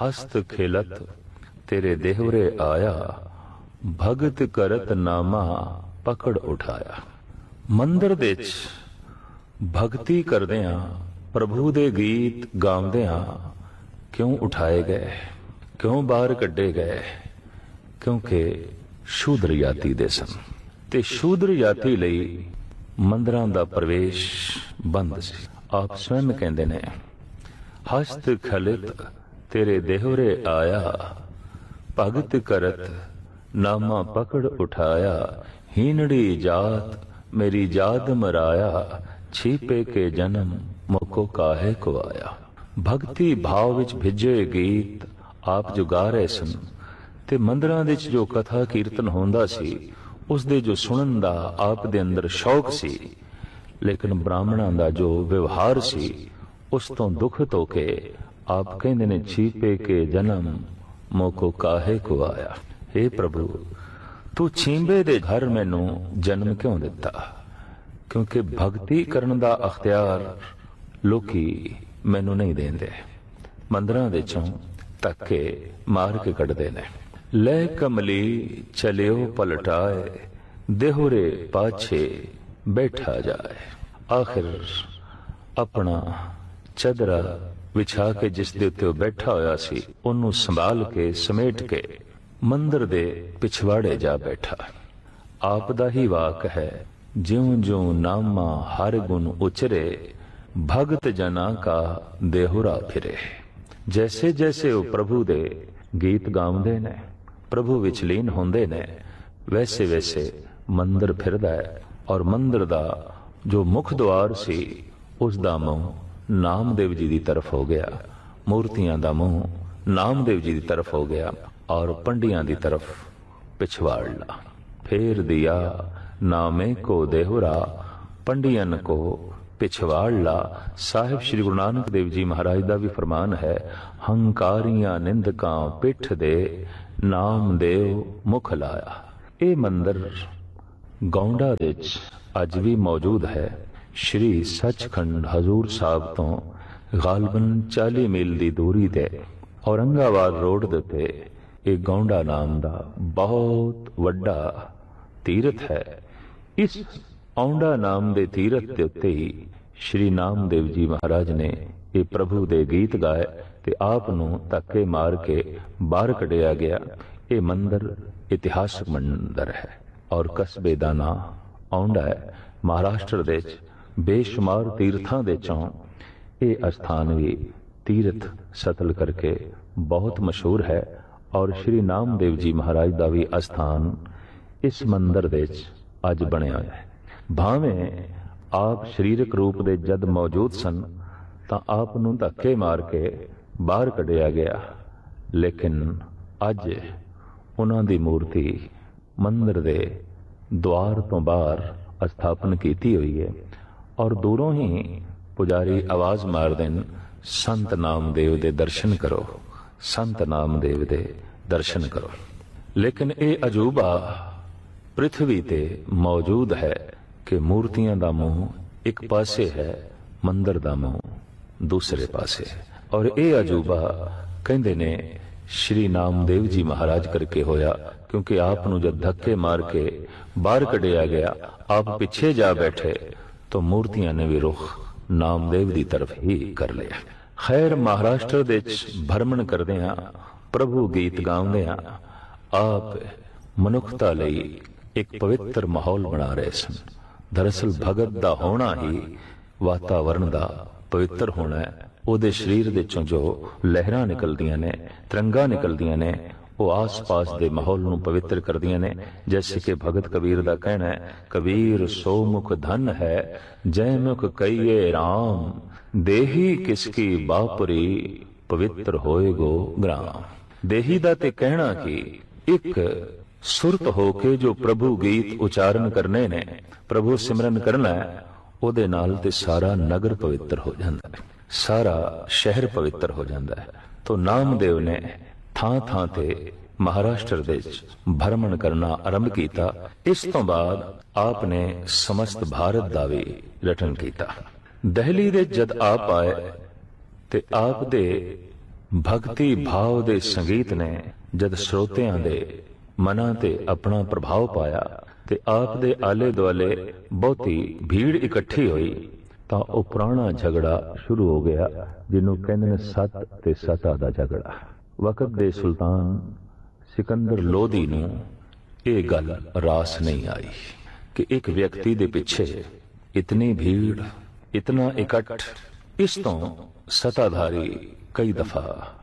हस्त खिलत तेरे देहवरे आया, भगत करत नामा पकड़ उठाया। मंदिर दे च भगती करदियां प्रभु दे गीत गाउंदियां क्यों उठाए गए, क्यों बाहर कड्ढे गए? क्योंकि शूद्र जाति दे सन ते शूद्र जाति लई मंदिरां दा प्रवेश बंद सी। आप स्वयं कहंदे ने, हस्त खलित तेरे देहरे आया, भगत करत नामा पकड़ उठाया। हीनड़ी जात मेरी जात मराया, छीपे के जन्म मुको काहे को आया। भगती भाव विच भिजे गीत आप जो गा रहे सन ते मंदिरां दे च जो कथा कीर्तन होंदा सी उस दे जो सुनन दा आप दे अंदर शौक सी, लेकिन ब्राह्मणां दा जो व्यवहार सी उस तो दुखत होके आप कहंदे ने, छीपे के जन्म मोको काहे को आया। हे प्रभु, तू छींबे दे घर मैनू जन्म क्यों दिता? क्योंकि भगती करन दा अख्तियार लोकी मैनू नहीं देंदे। मंदिरां दे चों धक्के मार के कढ़दे ने। ले कमली चलियो पलटाए, देहुरे पाछे बैठा जाए। आखिर अपना चदरा विछा के जिस दे उत्ते बैठा होया सी ओनू संभाल के समेट के मंदिर दे पिछवाड़े जा बैठा। आप दा ही वाक है, ज्यों ज्यों नामा हर गुण उचरे, भगत जना का देहुरा फिरे। जैसे जैसे वो प्रभु दे गीत गाउंदे ने, प्रभु विच लीन होंदे ने, वैसे वैसे मंदिर फिरदा है। और मंदिर दा जो मुख द्वार सी उस दा मुंह नामदेव जी दी तरफ हो गया, मूर्तियां दा मुंह नामदेव जी दी तरफ हो गया और पंडियां दी तरफ पिछवाड़ ला। फेर दिया नामे को देहुरा, पंडियन को पिछवाड़ ला। साहिब श्री गुरु नानक देव जी महाराज दा भी फरमान है, हंकारियां निंदकां पिठ दे, नामदेव मुख लाया। ये मंदिर गौंडा दे च अज भी मौजूद है। श्री सचखंड हजूर साहब तो गालबन 40 मील की दूरी ते औरंगाबाद रोड दे ते एक गौंडा नाम दा बहुत वड्डा तीरथ है। इस औंडा नाम दे तीरथ दे उत्ते ही श्री नामदेव जी महाराज ने ये प्रभु दे गीत गाए ते आप नू धक्के मार के बाहर कढ़िया गया। ये मंदिर इतिहासक मंदिर है और कस्बे दा नाम औंडा है। महाराष्ट्र दे बेशुमार तीर्थां दे चों ये अस्थान भी तीर्थ सतल करके बहुत मशहूर है। और श्री नामदेव जी महाराज दा भी अस्थान इस मंदिर दे अज बनिया है। भावें आप शरीरक रूप दे जद मौजूद सन तां आप नूं धक्के मार के बाहर कढ़िया गया, लेकिन अज उन्हां दी मूर्ति मंदिर दे द्वार तो बाहर स्थापन कीती हुई है। और दूरों ही पुजारी आवाज मार देन, संत नामदेव दे दर्शन करो, संत नामदेव दे दर्शन करो। लेकिन ये अजूबा पृथ्वी ते मौजूद है कि मूर्तियां दा मुंह एक पासे है, मंदिर दा मुंह दूसरे पासे है। और ये अजूबा कहंदे ने श्री नामदेव जी महाराज करके होया, क्योंकि आप नू जब धक्के मार के बाहर कढ़िया गया, आप पीछे जा बैठे तो मूर्तियां ने भी रुख नामदेव की तरफ ही कर लिया। खैर, महाराष्ट्र दे भ्रमण करदियां प्रभु गीत गाउंदियां आप मनुखता लई एक पवित्र माहौल बना रहे सन। दरअसल भगत दा होना ही वातावरण दा पवित्र होना है। ओदे शरीर दे चों जो लहरां निकलदियां ने, तिरंगा निकलदियां ने, वो आस पास दे माहौल नूं पवित्र करदियां ने। जैसे कि भगत कबीर दा कहना है, कबीर सो मुख धन है, जय मुख कहिए राम, देही किसकी बापुरी, पवित्र होएगो ग्राम। देही दा ते कहना कि एक सुरत होके जो प्रभु गीत उचारण करने ने, प्रभु सिमरन करना है, ओदे नाल ते सारा नगर पवित्र हो जाता है, सारा शहर पवित्र हो जाता है। तो नामदेव ने थां थां ते महाराष्ट्र दे भ्रमण करना आरंभ किया। इस तो बाद आपने समस्त भारत दा भी रटन किया। दहली दे जद आप आए ते आप दे ਭਗਤੀ ਭਾਵ ਦੇ ਸੰਗੀਤ ਨੇ ਜਦ ਸਰੋਤਿਆਂ ਦੇ ਮਨਾਂ ਤੇ ਆਪਣਾ ਪ੍ਰਭਾਵ ਪਾਇਆ ਤੇ ਆਪ ਦੇ ਆਲੇ ਦੁਆਲੇ ਬਹੁਤੀ ਭੀੜ ਇਕੱਠੀ ਹੋਈ ਤਾਂ ਉਹ ਪੁਰਾਣਾ ਝਗੜਾ ਸ਼ੁਰੂ ਹੋ ਗਿਆ, ਜਿਹਨੂੰ ਕਹਿੰਦੇ ਨੇ ਸੱਤ ਤੇ ਸਤਾ ਦਾ ਝਗੜਾ। ਵਕਤ ਦੇ ਸੁਲਤਾਨ ਸਿਕੰਦਰ ਲੋਧੀ ਨੂੰ ਇਹ ਗੱਲ ਰਾਸ ਨਹੀਂ ਆਈ ਕਿ ਇੱਕ ਵਿਅਕਤੀ ਦੇ ਪਿੱਛੇ ਇਤਨੀ ਭੀੜ, ਇਤਨਾ ਇਕੱਠ। ਇਸ ਤੋਂ ਸਤਾਧਾਰੀ ਕਈ ਦਫਾ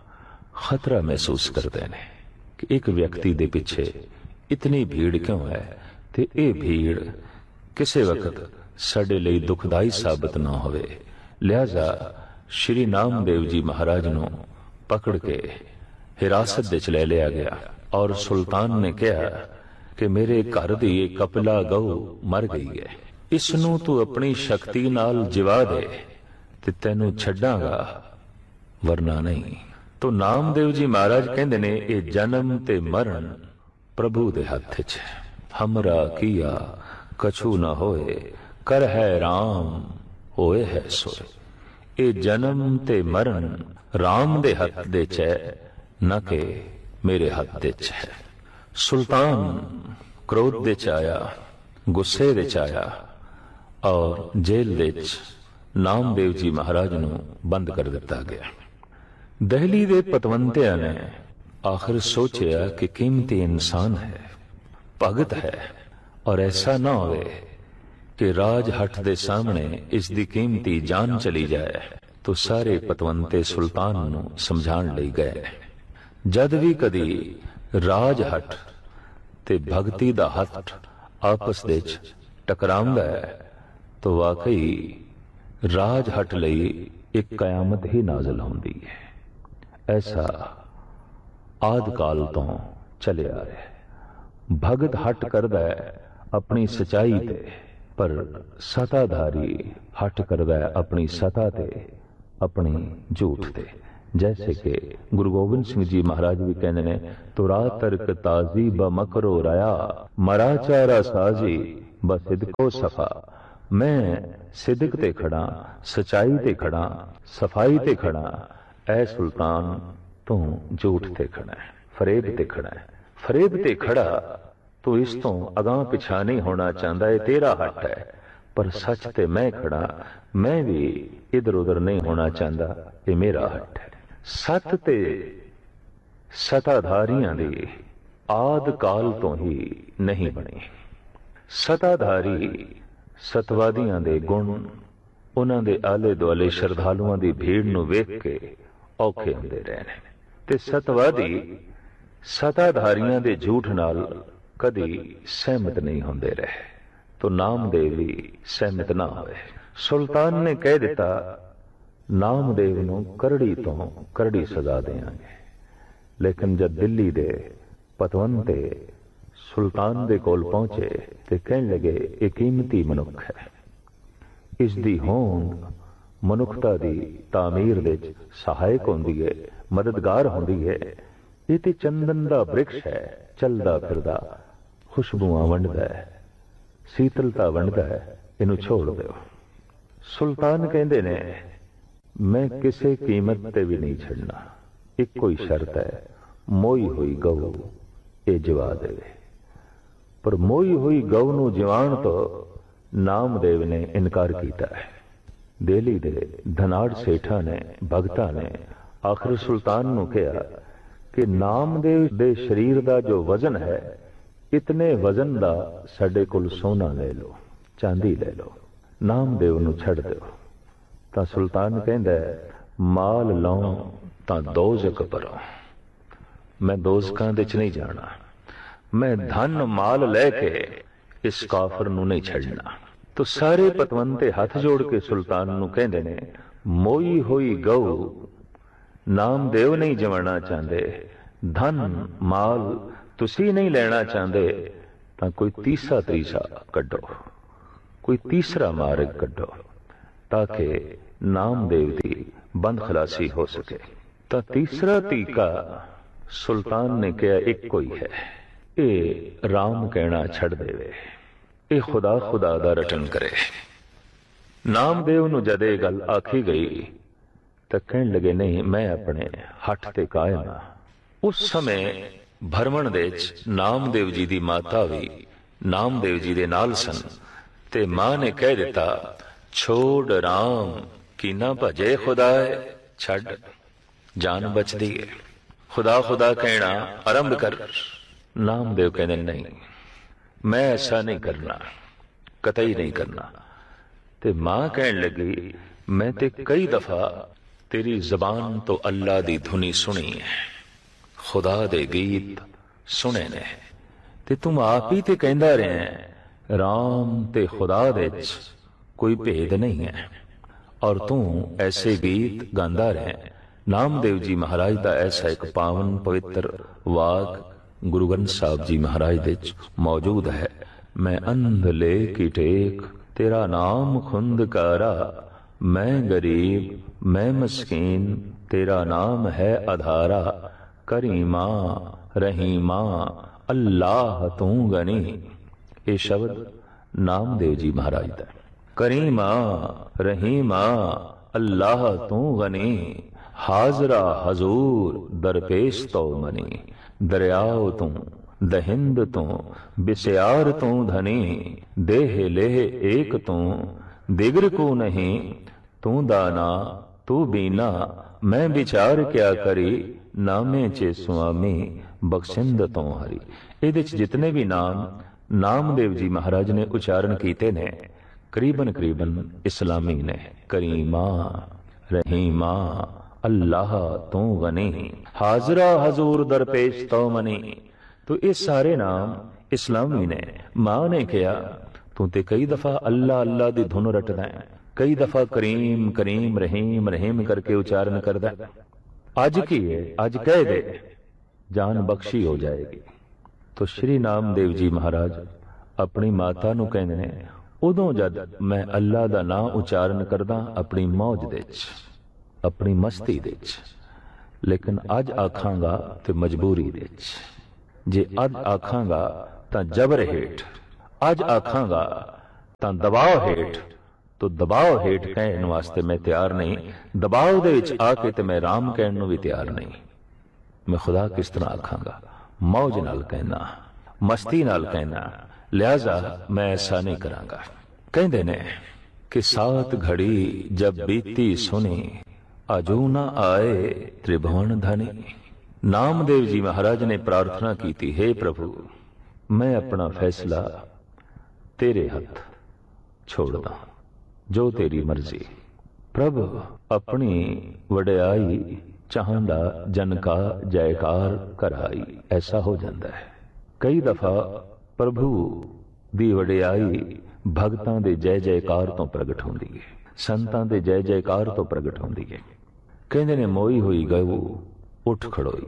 ਖਤਰਾ ਮਹਿਸੂਸ ਕਰਦੇ ਨੇ ਕਿ ਇੱਕ ਵਿਅਕਤੀ ਦੇ ਪਿੱਛੇ ਇਤਨੀ ਭੀੜ ਕਿਉਂ ਹੈ ਤੇ ਇਹ ਭੀੜ ਕਿਸੇ ਵਕਤ ਸਾਡੇ ਲਈ ਦੁਖਦਾਈ ਸਾਬਤ ਨਾ ਹੋਵੇ। ਲਿਹਾਜ਼ਾ ਸ਼੍ਰੀ ਨਾਮਦੇਵ ਜੀ ਮਹਾਰਾਜ ਨੂੰ ਪਕੜ ਕੇ ਹਿਰਾਸਤ ਵਿੱਚ ਲੈ ਲਿਆ ਗਿਆ ਔਰ ਸੁਲਤਾਨ ਨੇ ਕਿਹਾ ਕਿ ਮੇਰੇ ਘਰ ਦੀ ਇਹ ਕਪਿਲਾ ਗਊ ਮਰ ਗਈ ਹੈ, ਇਸ ਨੂੰ ਤੂੰ ਆਪਣੀ ਸ਼ਕਤੀ ਨਾਲ ਜਿਵਾ ਦੇ ਤੇ ਤੈਨੂੰ ਛੱਡਾਂਗਾ, ਵਰਨਾ ਨਹੀਂ। ਤੋ ਨਾਮਦੇਵ ਜੀ ਮਹਾਰਾਜ ਕਹਿੰਦੇ ਨੇ ਇਹ ਜਨਮ ਤੇ ਮਰਨ ਪ੍ਰਭੂ ਦੇ ਹੱਥ 'ਚ ਹੈ। ਹਮਰਾ ਕੀਆ ਕਛੂ ਨਾ ਹੋਏ, ਕਰ ਹੈ ਰਾਮ ਹੋਏ ਹੈ ਸੋਏ। ਇਹ ਜਨਮ ਤੇ ਮਰਨ ਰਾਮ ਦੇ ਹੱਥ ਦੇ 'ਚ ਹੈ, ਨਾ ਕਿ ਮੇਰੇ ਹੱਥ ਦੇ 'ਚ ਹੈ। ਸੁਲਤਾਨ ਕ੍ਰੋਧ ਦੇ 'ਚ ਆਇਆ, ਗੁੱਸੇ ਦੇ 'ਚ ਆਇਆ ਔਰ ਜੇਲ੍ਹ ਦੇ 'ਚ ਨਾਮਦੇਵ ਜੀ ਮਹਾਰਾਜ ਨੂੰ ਬੰਦ ਕਰ ਦਿੱਤਾ ਗਿਆ। ਦਹਿਲੀ ਦੇ ਪਤਵੰਤਿਆਂ ਨੇ ਆਖਿਰ ਸੋਚਿਆ ਕਿ ਕੀਮਤੀ ਇਨਸਾਨ ਹੈ, ਭਗਤ ਹੈ, ਔਰ ਐਸਾ ਨਾ ਹੋਵੇ ਕਿ ਰਾਜ ਹੱਟ ਦੇ ਸਾਹਮਣੇ ਇਸ ਦੀ ਕੀਮਤੀ ਜਾਨ ਚਲੀ ਜਾਏ। तो सारे पतवंते सुल्तान नूं समझाण लई गए। जद भी कदी राज हट ते भगती दा हट आपस विच टकरांदा है तो वाकई राज हट लई एक कयामत ही नाज़िल होंदी है। ऐसा आद काल तो चले आ रहा है। भगत हट करदा है अपनी सच्चाई ते, पर सताधारी हट करदा है अपनी सता ते, अपनी झूठ ते। जैसे कि गुरु गोबिंद सिंह जी महाराज भी कहने ने, तुरा तर्क ताजी ब मकरो राया, मरा चारा साजी ब सिदको सफा। मैं सिदक ते खड़ा, सच्चाई ते खड़ा, सफाई ते खड़ा। ऐ सुल्तान तू झूठ ते खड़ा है, फरेब ते खड़ा है। फरेब ते खड़ा तो इस तो अगां पिछा नहीं होना चाहता, है तेरा हट है। पर सच ते मैं खड़ा, मैं भी इधर उधर नहीं होना चाहता, ये मेरा हट है। सत ते सताधारियां दी आद काल तो ही नहीं बनी। सताधारी सतवादियां दे गुण उन्हां दे आले दुआले श्रद्धालुआं दी भीड़ नूं वेख के औखे हुंदे रहे ने, ते सतवादी सताधारियां दे झूठ नाल कदी सहमत नहीं होंदे रहे। तो नामदेव भी सहमत ना होए। सुल्तान ने कह दिता, नामदेव नूं करड़ी तो करड़ी सजा देंगे। लेकिन जब दिल्ली दे पतवंते सुल्तान दे कोल पहुंचे ते कहन लगे, ये कीमती मनुख है, इसदी होंद मनुखता दी तामीर विच सहायक होंदी है, मददगार होंदी है। ये ते चंदन दा वृक्ष है, चलदा फिरदा खुशबुआं वंडदा है, शीतलता वंडदा है, इनू छोड़ दो। सुल्तान कहंदे ने, मैं किसी कीमत ते भी नहीं छड़ना, एक कोई शर्त है, मोई हुई गऊ ये जिवा देवे। पर मोई हुई गऊ नू जिवाण तो नामदेव ने इनकार किया है। दिल्ली दे धनाड़ सेठा ने भगता ने आखिर सुल्तान नू कहा कि नामदेव दे शरीर दा जो वजन है, इतने वजन दा साडे कोल सोना ले लो, चांदी ले लो, नामदेव नू छड़ दो। तां सुल्तान कहंदा है, माल लौं तां दोज़ख भरों, मैं दोज़खां दे च नहीं जाना, मैं धन माल लैके इस काफर नू नहीं छड़ना। तो सारे पतवंते हाथ जोड़ के सुल्तान नू कहंदे ने, मोई होई गऊ नामदेव नहीं जवाना चाहते, धन माल तुसी नहीं लेना चाहते, तां कोई तीसरा तरीसा कड्डो, कोई तीसरा मार्ग कड्डो, ताकि नामदेव की बंद खलासी हो सके। तां तीसरा तीका सुल्तान ने कहा, एक कोई है, ये राम कहना छड़ देवे, ये खुदा खुदा दा रटन करे। नामदेव नू जद ये गल आखी गई ਤਾਂ ਕਹਿਣ ਲੱਗੇ ਨਹੀਂ, ਮੈਂ ਆਪਣੇ ਹੱਠ ਤੇ ਕਾਇਮ ਹਾਂ। ਉਸ ਸਮੇਂ ਭਰਮਣ ਦੇ ਵਿੱਚ ਨਾਮਦੇਵ ਜੀ ਦੀ ਮਾਤਾ ਵੀ ਨਾਮਦੇਵ ਜੀ ਦੇ ਨਾਲ ਸਨ, ਤੇ ਮਾਂ ਨੇ ਕਹਿ ਦਿੱਤਾ, ਛੋੜ ਰਾਮ ਕੀ ਨਾ ਭਜੇ ਖੁਦਾਏ, ਛੱਡ, ਜਾਨ ਬਚਦੀ ਹੈ, ਖੁਦਾ ਖੁਦਾ ਕਹਿਣਾ ਆਰੰਭ ਕਰ। ਨਾਮਦੇਵ ਕਹਿੰਦੇ ਨਹੀਂ, ਮੈਂ ਐਸਾ ਨਹੀਂ ਕਰਨਾ, ਕਤਈ ਨਹੀਂ ਕਰਨਾ। ਤੇ ਮਾਂ ਕਹਿਣ ਲੱਗੀ, ਮੈਂ ਤੇ ਕਈ ਦਫਾ ਤੇਰੀ ਜ਼ਬਾਨ ਤੋਂ ਅੱਲਾ ਦੀ ਧੁਨੀ ਸੁਣੀ ਹੈ, ਖੁਦਾ ਦੇ ਗੀਤ ਸੁਣੇ ਨੇ, ਤੇ ਤੂੰ ਆਪ ਹੀ ਤੇ ਕਹਿੰਦਾ ਰਿਹਾ ਰਾਮ ਤੇ ਖੁਦਾ ਦੇ ਵਿੱਚ ਕੋਈ ਭੇਦ ਨਹੀਂ ਹੈ, ਔਰ ਤੂੰ ਐਸੇ ਗੀਤ ਗਾਉਂਦਾ ਰਿਹਾ। ਨਾਮਦੇਵ ਜੀ ਮਹਾਰਾਜ ਦਾ ਐਸਾ ਇੱਕ ਪਾਵਨ ਪਵਿੱਤਰ ਵਾਕ ਗੁਰੂ ਗ੍ਰੰਥ ਸਾਹਿਬ ਜੀ ਮਹਾਰਾਜ ਦੇ ਵਿੱਚ ਮੌਜੂਦ ਹੈ। ਮੈਂ ਅੰਧ ਲੈ ਕੀ ਟੇਕ ਤੇਰਾ ਨਾਮ ਖੁੰਦਕਾਰਾ, ਮੈਂ ਗਰੀਬ ਮੈਂ ਮਸਕੀਨ ਤੇਰਾ ਨਾਮ ਹੈ ਆਧਾਰਾ, ਕਰੀਮਾ ਰਹੀਮਾ ਅੱਲਾਹ ਤੂੰ ਗਨੀ। ਇਹ ਸ਼ਬਦ ਨਾਮਦੇਵ ਜੀ ਮਹਾਰਾਜ ਦਾ। ਕਰੀਮਾ ਰਹੀਮਾ ਅੱਲਾਹ ਤੂੰ ਗਨੀ, ਹਾਜ਼ਰਾ ਹਜ਼ੂਰ ਦਰਪੇਸ਼ ਤੋ ਮਨੀ, ਦਰਿਆਓ ਤੂੰ ਦਹਿੰਦ ਤੂੰ ਬਿਸਿਆਰ ਤੂੰ ਧਨੀ, ਦੇਹ ਲੇਹ ਏਕ ਤੂੰ ਦਿਗਰ ਕੋ ਨਹੀਂ, ਤੂੰ ਦਾਨਾ ਤੂੰ ਬੀਨਾ ਮੈਂ ਵਿਚਾਰ ਕਿਆ ਕਰੀ, ਨਾਮੇ ਚ ਸੁਆਮੀ ਬਖਸ਼ਿੰਦ ਤੋਂ ਹਰੀ। ਇਹਦੇ ਚ ਜਿਤਨੇ ਵੀ ਨਾਮ ਨਾਮਦੇਵ ਜੀ ਮਹਾਰਾਜ ਨੇ ਉਚਾਰਨ ਕੀਤੇ ਨੇ ਕਰੀਬਨ ਇਸਲਾਮੀ ਨੇ। ਕਰੀਮਾ ਰਹੀਮਾ ਅੱਲਾਹ ਤੂੰ ਗਨੀ, ਹਾਜ਼ਰਾ ਹਜ਼ੂਰ ਦਰਪੇਸ਼ ਤੋ ਮਨੀ। ਤੋ ਇਹ ਸਾਰੇ ਨਾਮ ਇਸਲਾਮੀ ਨੇ। ਮਾਂ ਨੇ ਕਿਹਾ ਤੂੰ ਤੇ ਕਈ ਦਫਾ ਅੱਲਾ ਅੱਲਾ ਦੀ ਧੁਨ ਰਟਦਾ ਹੈ, ਕਈ ਦਫਾ ਕਰੀਮ ਕਰੀਮ ਰਹੀਮ ਰਹੀਮ ਕਰਕੇ ਉਚਾਰਨ ਕਰਦਾ। ਅੱਜ ਕੀ ਹੈ, ਅੱਜ ਕਹਿ ਦੇ ਜਾਨ ਬਖਸ਼ੀ ਹੋ ਜਾਏਗੀ। ਤੋ ਸ਼੍ਰੀ ਨਾਮਦੇਵ ਜੀ ਮਹਾਰਾਜ ਆਪਣੀ ਮਾਤਾ ਨੂੰ ਕਹਿੰਦੇ ਨੇ, ਉਦੋਂ ਜਦ ਮੈਂ ਅੱਲਾ ਦਾ ਨਾਮ ਉਚਾਰਨ ਕਰਦਾ ਆਪਣੀ ਮੌਜ ਦੇ ਵਿੱਚ, ਆਪਣੀ ਮਸਤੀ ਦੇ ਵਿੱਚ, ਲੇਕਿਨ ਅੱਜ ਆਖਾਂਗਾ ਤੇ ਮਜਬੂਰੀ ਦੇ ਵਿੱਚ। ਜੇ ਅੱਜ ਆਖਾਂਗਾ ਤਾਂ ਜਬਰ ਹੇਠ, ਅੱਜ ਆਖਾਂਗਾ ਤਾਂ ਦਬਾਅ ਹੇਠ, ਤੋ ਦਬਾਅ ਹੇਠ ਕਹਿਣ ਵਾਸਤੇ ਮੈਂ ਤਿਆਰ ਨਹੀਂ। ਦਬਾਅ ਦੇ ਵਿੱਚ ਆ ਕੇ ਤੇ ਮੈਂ ਰਾਮ ਕਹਿਣ ਨੂੰ ਵੀ ਤਿਆਰ ਨਹੀਂ। ਮੈਂ ਖੁਦਾ ਕਿਸ ਤਰ੍ਹਾਂ ਆਖਾਂਗਾ? ਮੌਜ ਨਾਲ ਕਹਿਣਾ, ਮਸਤੀ ਨਾਲ ਕਹਿਣਾ, ਲਿਹਾਜ਼ਾ ਮੈਂ ਐਸਾ ਨਹੀਂ ਕਰਾਂਗਾ। ਕਹਿੰਦੇ ਨੇ ਕਿ ਸਾਤ ਘੜੀ ਜਬ ਬੀਤੀ ਸੁਣੀ, ਅਜੂ ਨਾ ਆਏ ਤ੍ਰਿਭੁਵਨ ਧਨੀ। ਨਾਮਦੇਵ ਜੀ ਮਹਾਰਾਜ ਨੇ ਪ੍ਰਾਰਥਨਾ ਕੀਤੀ, हे ਪ੍ਰਭੂ ਮੈਂ ਆਪਣਾ ਫੈਸਲਾ ਤੇਰੇ ਹੱਥ ਛੋੜਦਾ, ਜੋ ਤੇਰੀ ਮਰਜ਼ੀ। ਪ੍ਰਭ ਆਪਣੀ ਵਡਿਆਈ ਚਾਹੁੰਦਾ ਜਨ ਕਾ ਜੈਕਾਰ ਕਰਾਈ। ਐਸਾ ਹੋ ਜਾਂਦਾ ਹੈ ਕਈ ਦਫਾ ਪ੍ਰਭੂ ਦੀ ਵਡਿਆਈ ਭਗਤਾਂ ਦੇ ਜੈ ਜੈਕਾਰ ਤੋਂ ਪ੍ਰਗਟ ਹੁੰਦੀ ਹੈ, ਸੰਤਾਂ ਦੇ ਜੈ ਜੈਕਾਰ ਤੋਂ ਪ੍ਰਗਟ ਹੁੰਦੀ ਹੈ। ਕਹਿੰਦੇ ਨੇ ਮੋਈ ਹੋਈ ਗਊ ਉੱਠ ਖੜੋਈ,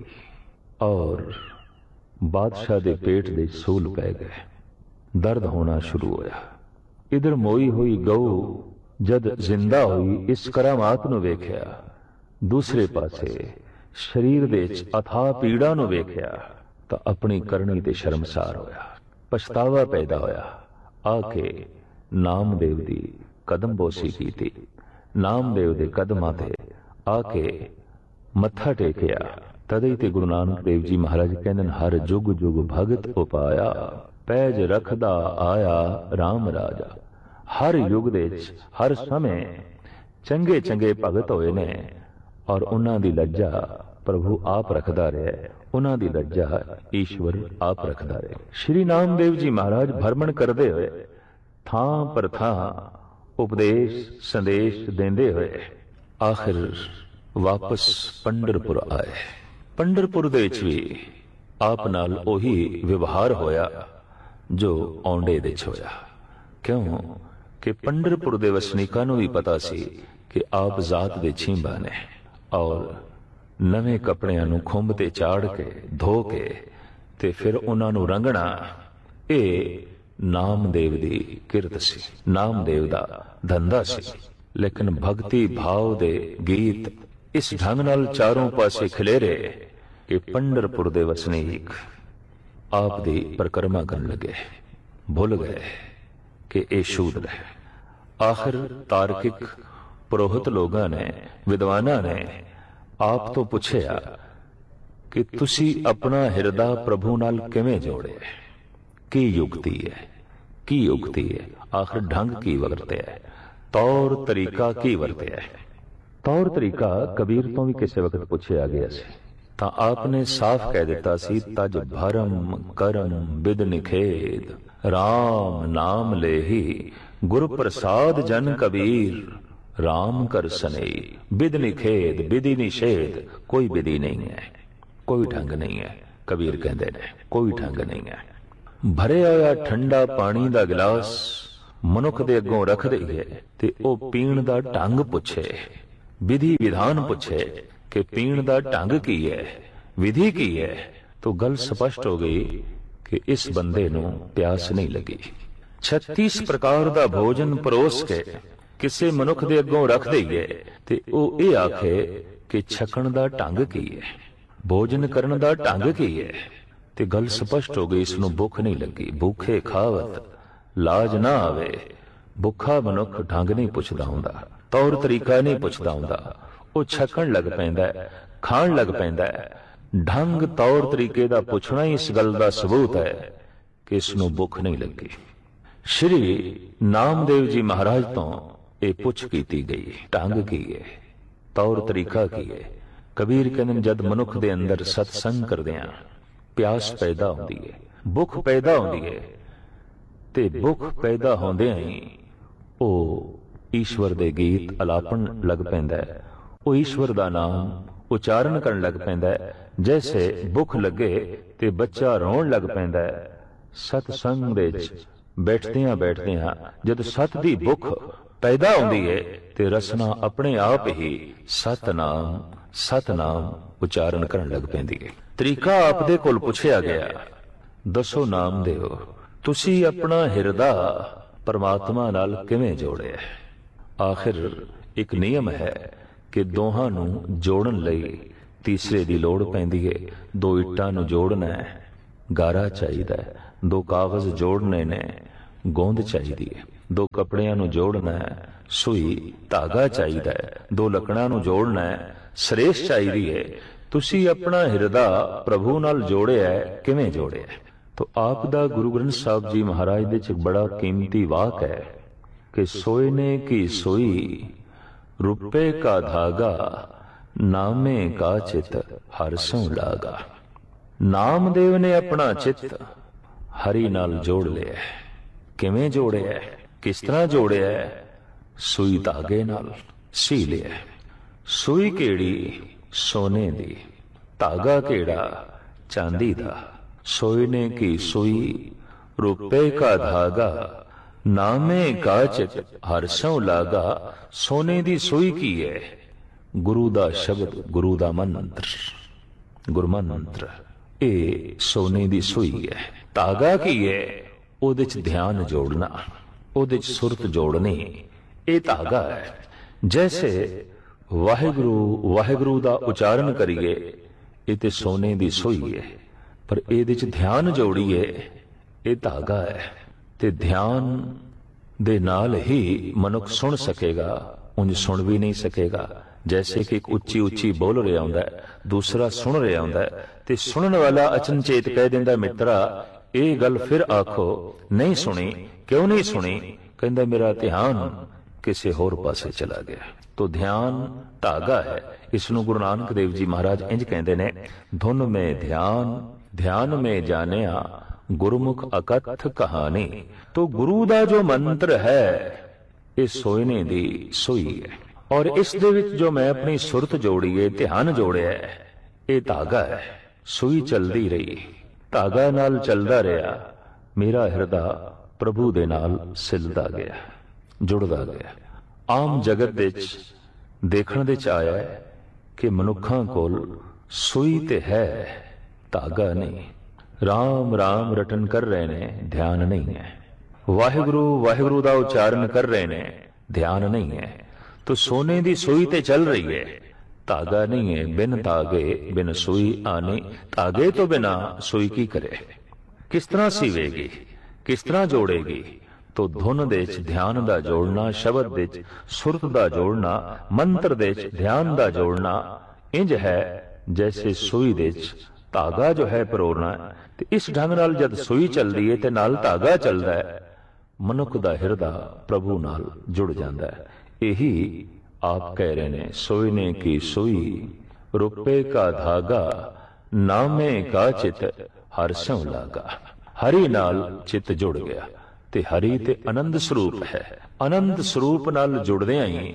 ਔਰ ਬਾਦਸ਼ਾਹ ਦੇ ਪੇਟ ਦੇ ਸੂਲ ਪੈ ਗਏ, ਦਰਦ ਹੋਣਾ ਸ਼ੁਰੂ ਹੋਇਆ। ਇਧਰ ਮੋਈ ਹੋਈ ਗਊ ਜਦ ਜ਼ਿੰਦਾ ਹੋਈ ਇਸ ਕਰਾਮਾਤ ਨੂੰ ਵੇਖਿਆ, ਦੂਸਰੇ ਪਾਸੇ ਸਰੀਰ ਦੇ ਵਿੱਚ ਅਥਾਹ ਪੀੜਾ ਨੂੰ ਵੇਖਿਆ ਤਾਂ ਆਪਣੀ ਕਰਨੀ ਤੇ ਸ਼ਰਮਸਾਰ ਹੋਇਆ, ਪਛਤਾਵਾ ਪੈਦਾ ਹੋਇਆ। ਆ ਕੇ ਨਾਮਦੇਵ ਦੀ ਕਦਮ ਬੋਸੀ ਕੀਤੀ, ਨਾਮਦੇਵ ਦੇ ਕਦਮਾਂ ਤੇ ਆ ਕੇ ਮੱਥਾ ਟੇਕਿਆ। ਤਦੇ ਤੇ ਗੁਰੂ ਨਾਨਕ ਦੇਵ ਜੀ ਮਹਾਰਾਜ ਕਹਿੰਦੇ ਨੇ, ਹਰ ਜੁਗ ਜੁਗ ਭਗਤ ਉਪਾਇਆ, ਪੈਜ ਰੱਖਦਾ ਆਇਆ ਰਾਮ ਰਾਜਾ। ਹਰ ਯੁੱਗ ਦੇ ਵਿੱਚ ਹਰ ਸਮੇਂ ਚੰਗੇ ਚੰਗੇ ਭਗਤ ਹੋਏ ਨੇ, ਔਰ ਉਹਨਾਂ ਦੀ ਲੱਜਾ ਪ੍ਰਭੂ ਆਪ ਰੱਖਦਾ ਰਿਹਾ, ਉਹਨਾਂ ਦੀ ਲੱਜਾ ਈਸ਼ਵਰ ਆਪ ਰੱਖਦਾ ਰਿਹਾ। ਸ਼੍ਰੀ ਨਾਮਦੇਵ ਜੀ ਮਹਾਰਾਜ ਭਰਮਣ ਕਰਦੇ ਹੋਏ ਥਾਂ ਪਰ ਥਾਂ ਉਪਦੇਸ਼ ਸੰਦੇਸ਼ ਦਿੰਦੇ ਹੋਏ ਆਖਿਰ ਵਾਪਸ ਪੰਡਰਪੁਰ ਆਏ। ਪੰਡਰਪੁਰ ਦੇ ਵਿੱਚ ਵੀ ਆਪ ਨਾਲ ਉਹੀ ਵਿਵਹਾਰ ਹੋਇਆ ਜੋ ਔਂਡੇ ਦੇ ਵਿੱਚ ਹੋਇਆ। ਕਿਉਂ ਕਿ ਪੰਡਰਪੁਰ ਦੇ ਵਸਨੀਕਾਂ ਨੂੰ ਵੀ ਪਤਾ ਸੀ ਕਿ ਆਪ ਜ਼ਾਤ ਦੇ ਛੀਂਬਾ ਨੇ, ਔਰ ਨਵੇਂ ਕੱਪੜਿਆਂ ਨੂੰ ਖੁੰਭ ਤੇ ਚਾੜ ਕੇ ਧੋ ਕੇ ਤੇ ਫਿਰ ਉਹਨਾਂ ਨੂੰ ਰੰਗਣਾ, ਇਹ ਨਾਮਦੇਵ ਦੀ ਕਿਰਤ ਸੀ, ਨਾਮਦੇਵ ਦਾ ਧੰਦਾ ਸੀ। ਲੇਕਿਨ ਭਗਤੀ ਭਾਵ ਦੇ ਗੀਤ ਇਸ ਢੰਗ ਨਾਲ ਚਾਰੋਂ ਪਾਸੇ ਖਿਲੇਰੇ ਕਿ ਪੰਡਰਪੁਰ ਦੇ ਵਸਨੀਕ ਆਪ ਦੀ ਪਰਿਕਰਮਾ ਕਰਨ ਲੱਗੇ, ਭੁੱਲ ਗਏ ਕਿ ਇਹ ਸ਼ੂਦਰ ਹੈ। ਆਖਿਰ ਤਾਰਕਿਕ पुरोहित लोगां ने, विद्वानां ने आप तो पुछया कि तुसी अपना हिरदा प्रभु नाल किवें जोड़िया, की युक्ति है, की युक्ति है, आखिर ढंग की वरतिया है, तौर तरीका की वरतिया है। तौर तरीका कबीर तो भी किसी वक्त पुछया गया सी, तां आपने साफ कह दिता सी, तज भरम करम बिद निखेद, राम नाम लेही गुरु प्रसाद जन कबीर, राम कर सने बिद निखेद, विधि निषेध, कोई विधि नहीं है, कोई ढंग नहीं है। कबीर कहते ने कोई ढंग नहीं है। भरे होया ठंडा पानी दा गिलास मनुख दे अगों रख दईए ते ओ पीण दा ढंग पुछे, विधि विधान पूछे कि पीण दा ढंग की है, विधि की है, तो गल स्पष्ट हो गई कि इस बंदे नूं प्यास नहीं लगी। 36 प्रकार दा भोजन परोस के किसे मनुख दे अगों रख दईए ते ओ ये आखे कि छकण दा ढंग की है, भोजन करन दा ढंग की है, ते गल स्पष्ट हो गई इसनूं भुख नहीं लगी। भूखे खावत लाज ना आवे, भुखा मनुख ढंग नहीं पुछदा हुंदा, तौर तरीका नहीं पुछदा हुंदा, ਉਹ ਛਕਣ ਲੱਗ ਪੈਂਦਾ ਹੈ, ਖਾਣ ਲੱਗ ਪੈਂਦਾ ਹੈ। ढंग तौर तरीके ਦਾ ਪੁੱਛਣਾ ਹੀ ਇਸ ਗੱਲ ਦਾ ਸਬੂਤ ਹੈ ਕਿ ਇਸ ਨੂੰ ਭੁੱਖ ਨਹੀਂ ਲੱਗੀ। ਸ਼੍ਰੀ ਨਾਮਦੇਵ ਜੀ ਮਹਾਰਾਜ ਤੋਂ ਇਹ ਪੁੱਛ ਕੀਤੀ ਗਈ, ਢੰਗ ਕੀ ਹੈ, ਤੌਰ ਤਰੀਕਾ ਕੀ ਹੈ। ਕਬੀਰ ਕਹਿੰਦੇ ਜਦ ਮਨੁੱਖ ਦੇ ਅੰਦਰ ਸਤਸੰਗ ਕਰਦਿਆਂ ਪਿਆਸ ਪੈਦਾ ਹੁੰਦੀ ਹੈ, ਭੁੱਖ ਪੈਦਾ ਹੁੰਦੀ ਹੈ, ਤੇ ਭੁੱਖ ਪੈਦਾ ਹੁੰਦਿਆਂ ਹੀ ਉਹ ਈਸ਼ਵਰ ਦੇ ਗੀਤ ਅਲਾਪਣ ਲੱਗ ਪੈਂਦਾ ਹੈ, ਉਹ ਈਸ਼ਵਰ ਦਾ ਨਾਮ ਉਚਾਰਨ ਕਰਨ ਲੱਗ ਪੈਂਦਾ ਹੈ। जैसे भुख लगे ते बच्चा रोन लग पैंदा है। सतसंग दे विच बैठदियां बैठदियां जद सत दी भुख पैदा होंदी है ते रसना अपने आप ही सतनाम सतनाम उचारण करन लग पैंदी है। तरीका आप दे कोल पुछया गया, दसो नामदेव तुसी अपना हिरदा परमात्मा नाल किवें जोड़िया। आखिर एक नियम है कि दोहां नूं जोड़न लई तीसरे की लोड़ पैंदी है। दो इट्टां नूं जोड़ना है, गारा चाहिए, दो कागज जोड़ने ने, गोंद चाहिए, दो कपड़ियां नूं जोड़ना है, सुई धागा चाहिए, दो लकड़ां नूं जोड़ना है, सरेश चाहिए है। तुसी अपना हिरदा प्रभु नाल जोड़िया है, किवें जोड़िया। तो आप दा गुरु ग्रंथ साहब जी महाराज दे च बड़ा कीमती वाक है कि सोयने की सोई रुपए का धागा, नामे का चित हर सौ लागा। नामदेव ने अपना चित हरि नाल जोड़ लिया। किवें जोड़िया, किस तरह जोड़िया? सुई धागे नाल सी लिया। सुई केड़ी? सोने दी, धागा केड़ा? चांदी दा। सोने की सुई रुपए का धागा, नामे का चित हर सौ लागा। सोने दी सुई की है? गुरु दा शब्द, गुरु दा मंत्र, गुरमंत्र, ए सोने दी सुई है। धागा की है? ओदे च ध्यान जोड़ना, ओदे च सुरत जोड़नी, ए धागा है। जैसे वाहिगुरु वाहिगुरु दा उचारण करिए, ये ते सोने दी सुई है, पर एदे च ध्यान जोड़िए, ये धागा है। ते ध्यान दे नाल ही मनुख सुन सकेगा, उंज सुन भी नहीं सकेगा। जैसे कि एक उच्ची उच्ची बोल रहा होंदा है, दूसरा सुन रहा होंदा है, ते सुनन वाला अचनचेत कह दिंदा मित्रा ये गल फिर आखो, नहीं सुनी। क्यों नहीं सुनी? कहंदा मेरा ध्यान किसी होर पासे चला गया। तो ध्यान धागा है। इसनूं गुरु नानक देव जी महाराज इंज कहंदे ने, धुन में ध्यान, ध्यान में जानिया गुरुमुख अकथ कहानी। तो गुरु दा जो मंत्र है ये सोने दी सुई है, और इस दे विच जो मैं अपनी सुरत जोड़ी है, ध्यान जोड़िया है, ये धागा है। सुई चलदी रही, धागा नाल चलदा रहा, मेरा हिरदा प्रभु दे नाल सिलदा गया, जुड़दा गया। आम जगत दे देखण दे च आया है कि मनुखां कोल सुई ते है, धागा नहीं। राम राम रटन कर रहे ने, ध्यान नहीं है। वाहिगुरु वाहिगुरु दा उच्चारण कर रहे ने, ध्यान नहीं है। तो सोने दी सुई ते चल रही है, धागा नहीं है। बिन धागे बिन सुई आनी, धागे तो बिना सुई की करे? किस तरह सीवेगी, किस तरह जोड़ेगी? ਤੋ ਧੁਨ ਦੇ ਚ ਧਿਆਨ ਦਾ ਜੋੜਨਾ, ਸ਼ਬਦ ਦੇ ਚ ਸੁਰਤ ਦਾ ਜੋੜਨਾ, ਮੰਤਰ ਦੇ ਚ ਧਿਆਨ ਦਾ ਜੋੜਨਾ ਇੰਜ ਹੈ ਜੈਸੇ ਸੂਈ ਦੇ ਚ ਧਾਗਾ ਜੋ ਹੈ ਪਰੋਣਾ। ਤੇ ਇਸ ਢੰਗ ਨਾਲ ਜਦ ਸੂਈ ਚੱਲਦੀ ਹੈ ਤੇ ਨਾਲ ਧਾਗਾ ਚੱਲਦਾ ਹੈ, ਮਨੁੱਖ ਦਾ ਹਿਰਦਾ ਪ੍ਰਭੂ ਨਾਲ ਜੁੜ ਜਾਂਦਾ ਹੈ। ਇਹੀ ਆਪ ਕਹਿ ਰਹੇ ਨੇ, ਸੋਇਨੇ ਕੀ ਸੂਈ ਰੁਪਏ ਕਾ ਧਾਗਾ, ਨਾਮੇ ਕਾ ਚਿਤ ਹਰ ਸਿਉ ਲਾਗਾ। ਹਰੀ ਨਾਲ ਚਿੱਤ ਜੁੜ ਗਿਆ ਤੇ ਹਰੀ ਤੇ ਆਨੰਦ ਸਰੂਪ ਹੈ। ਆਨੰਦ ਸਰੂਪ ਨਾਲ ਜੁੜਦਿਆਂ ਹੀ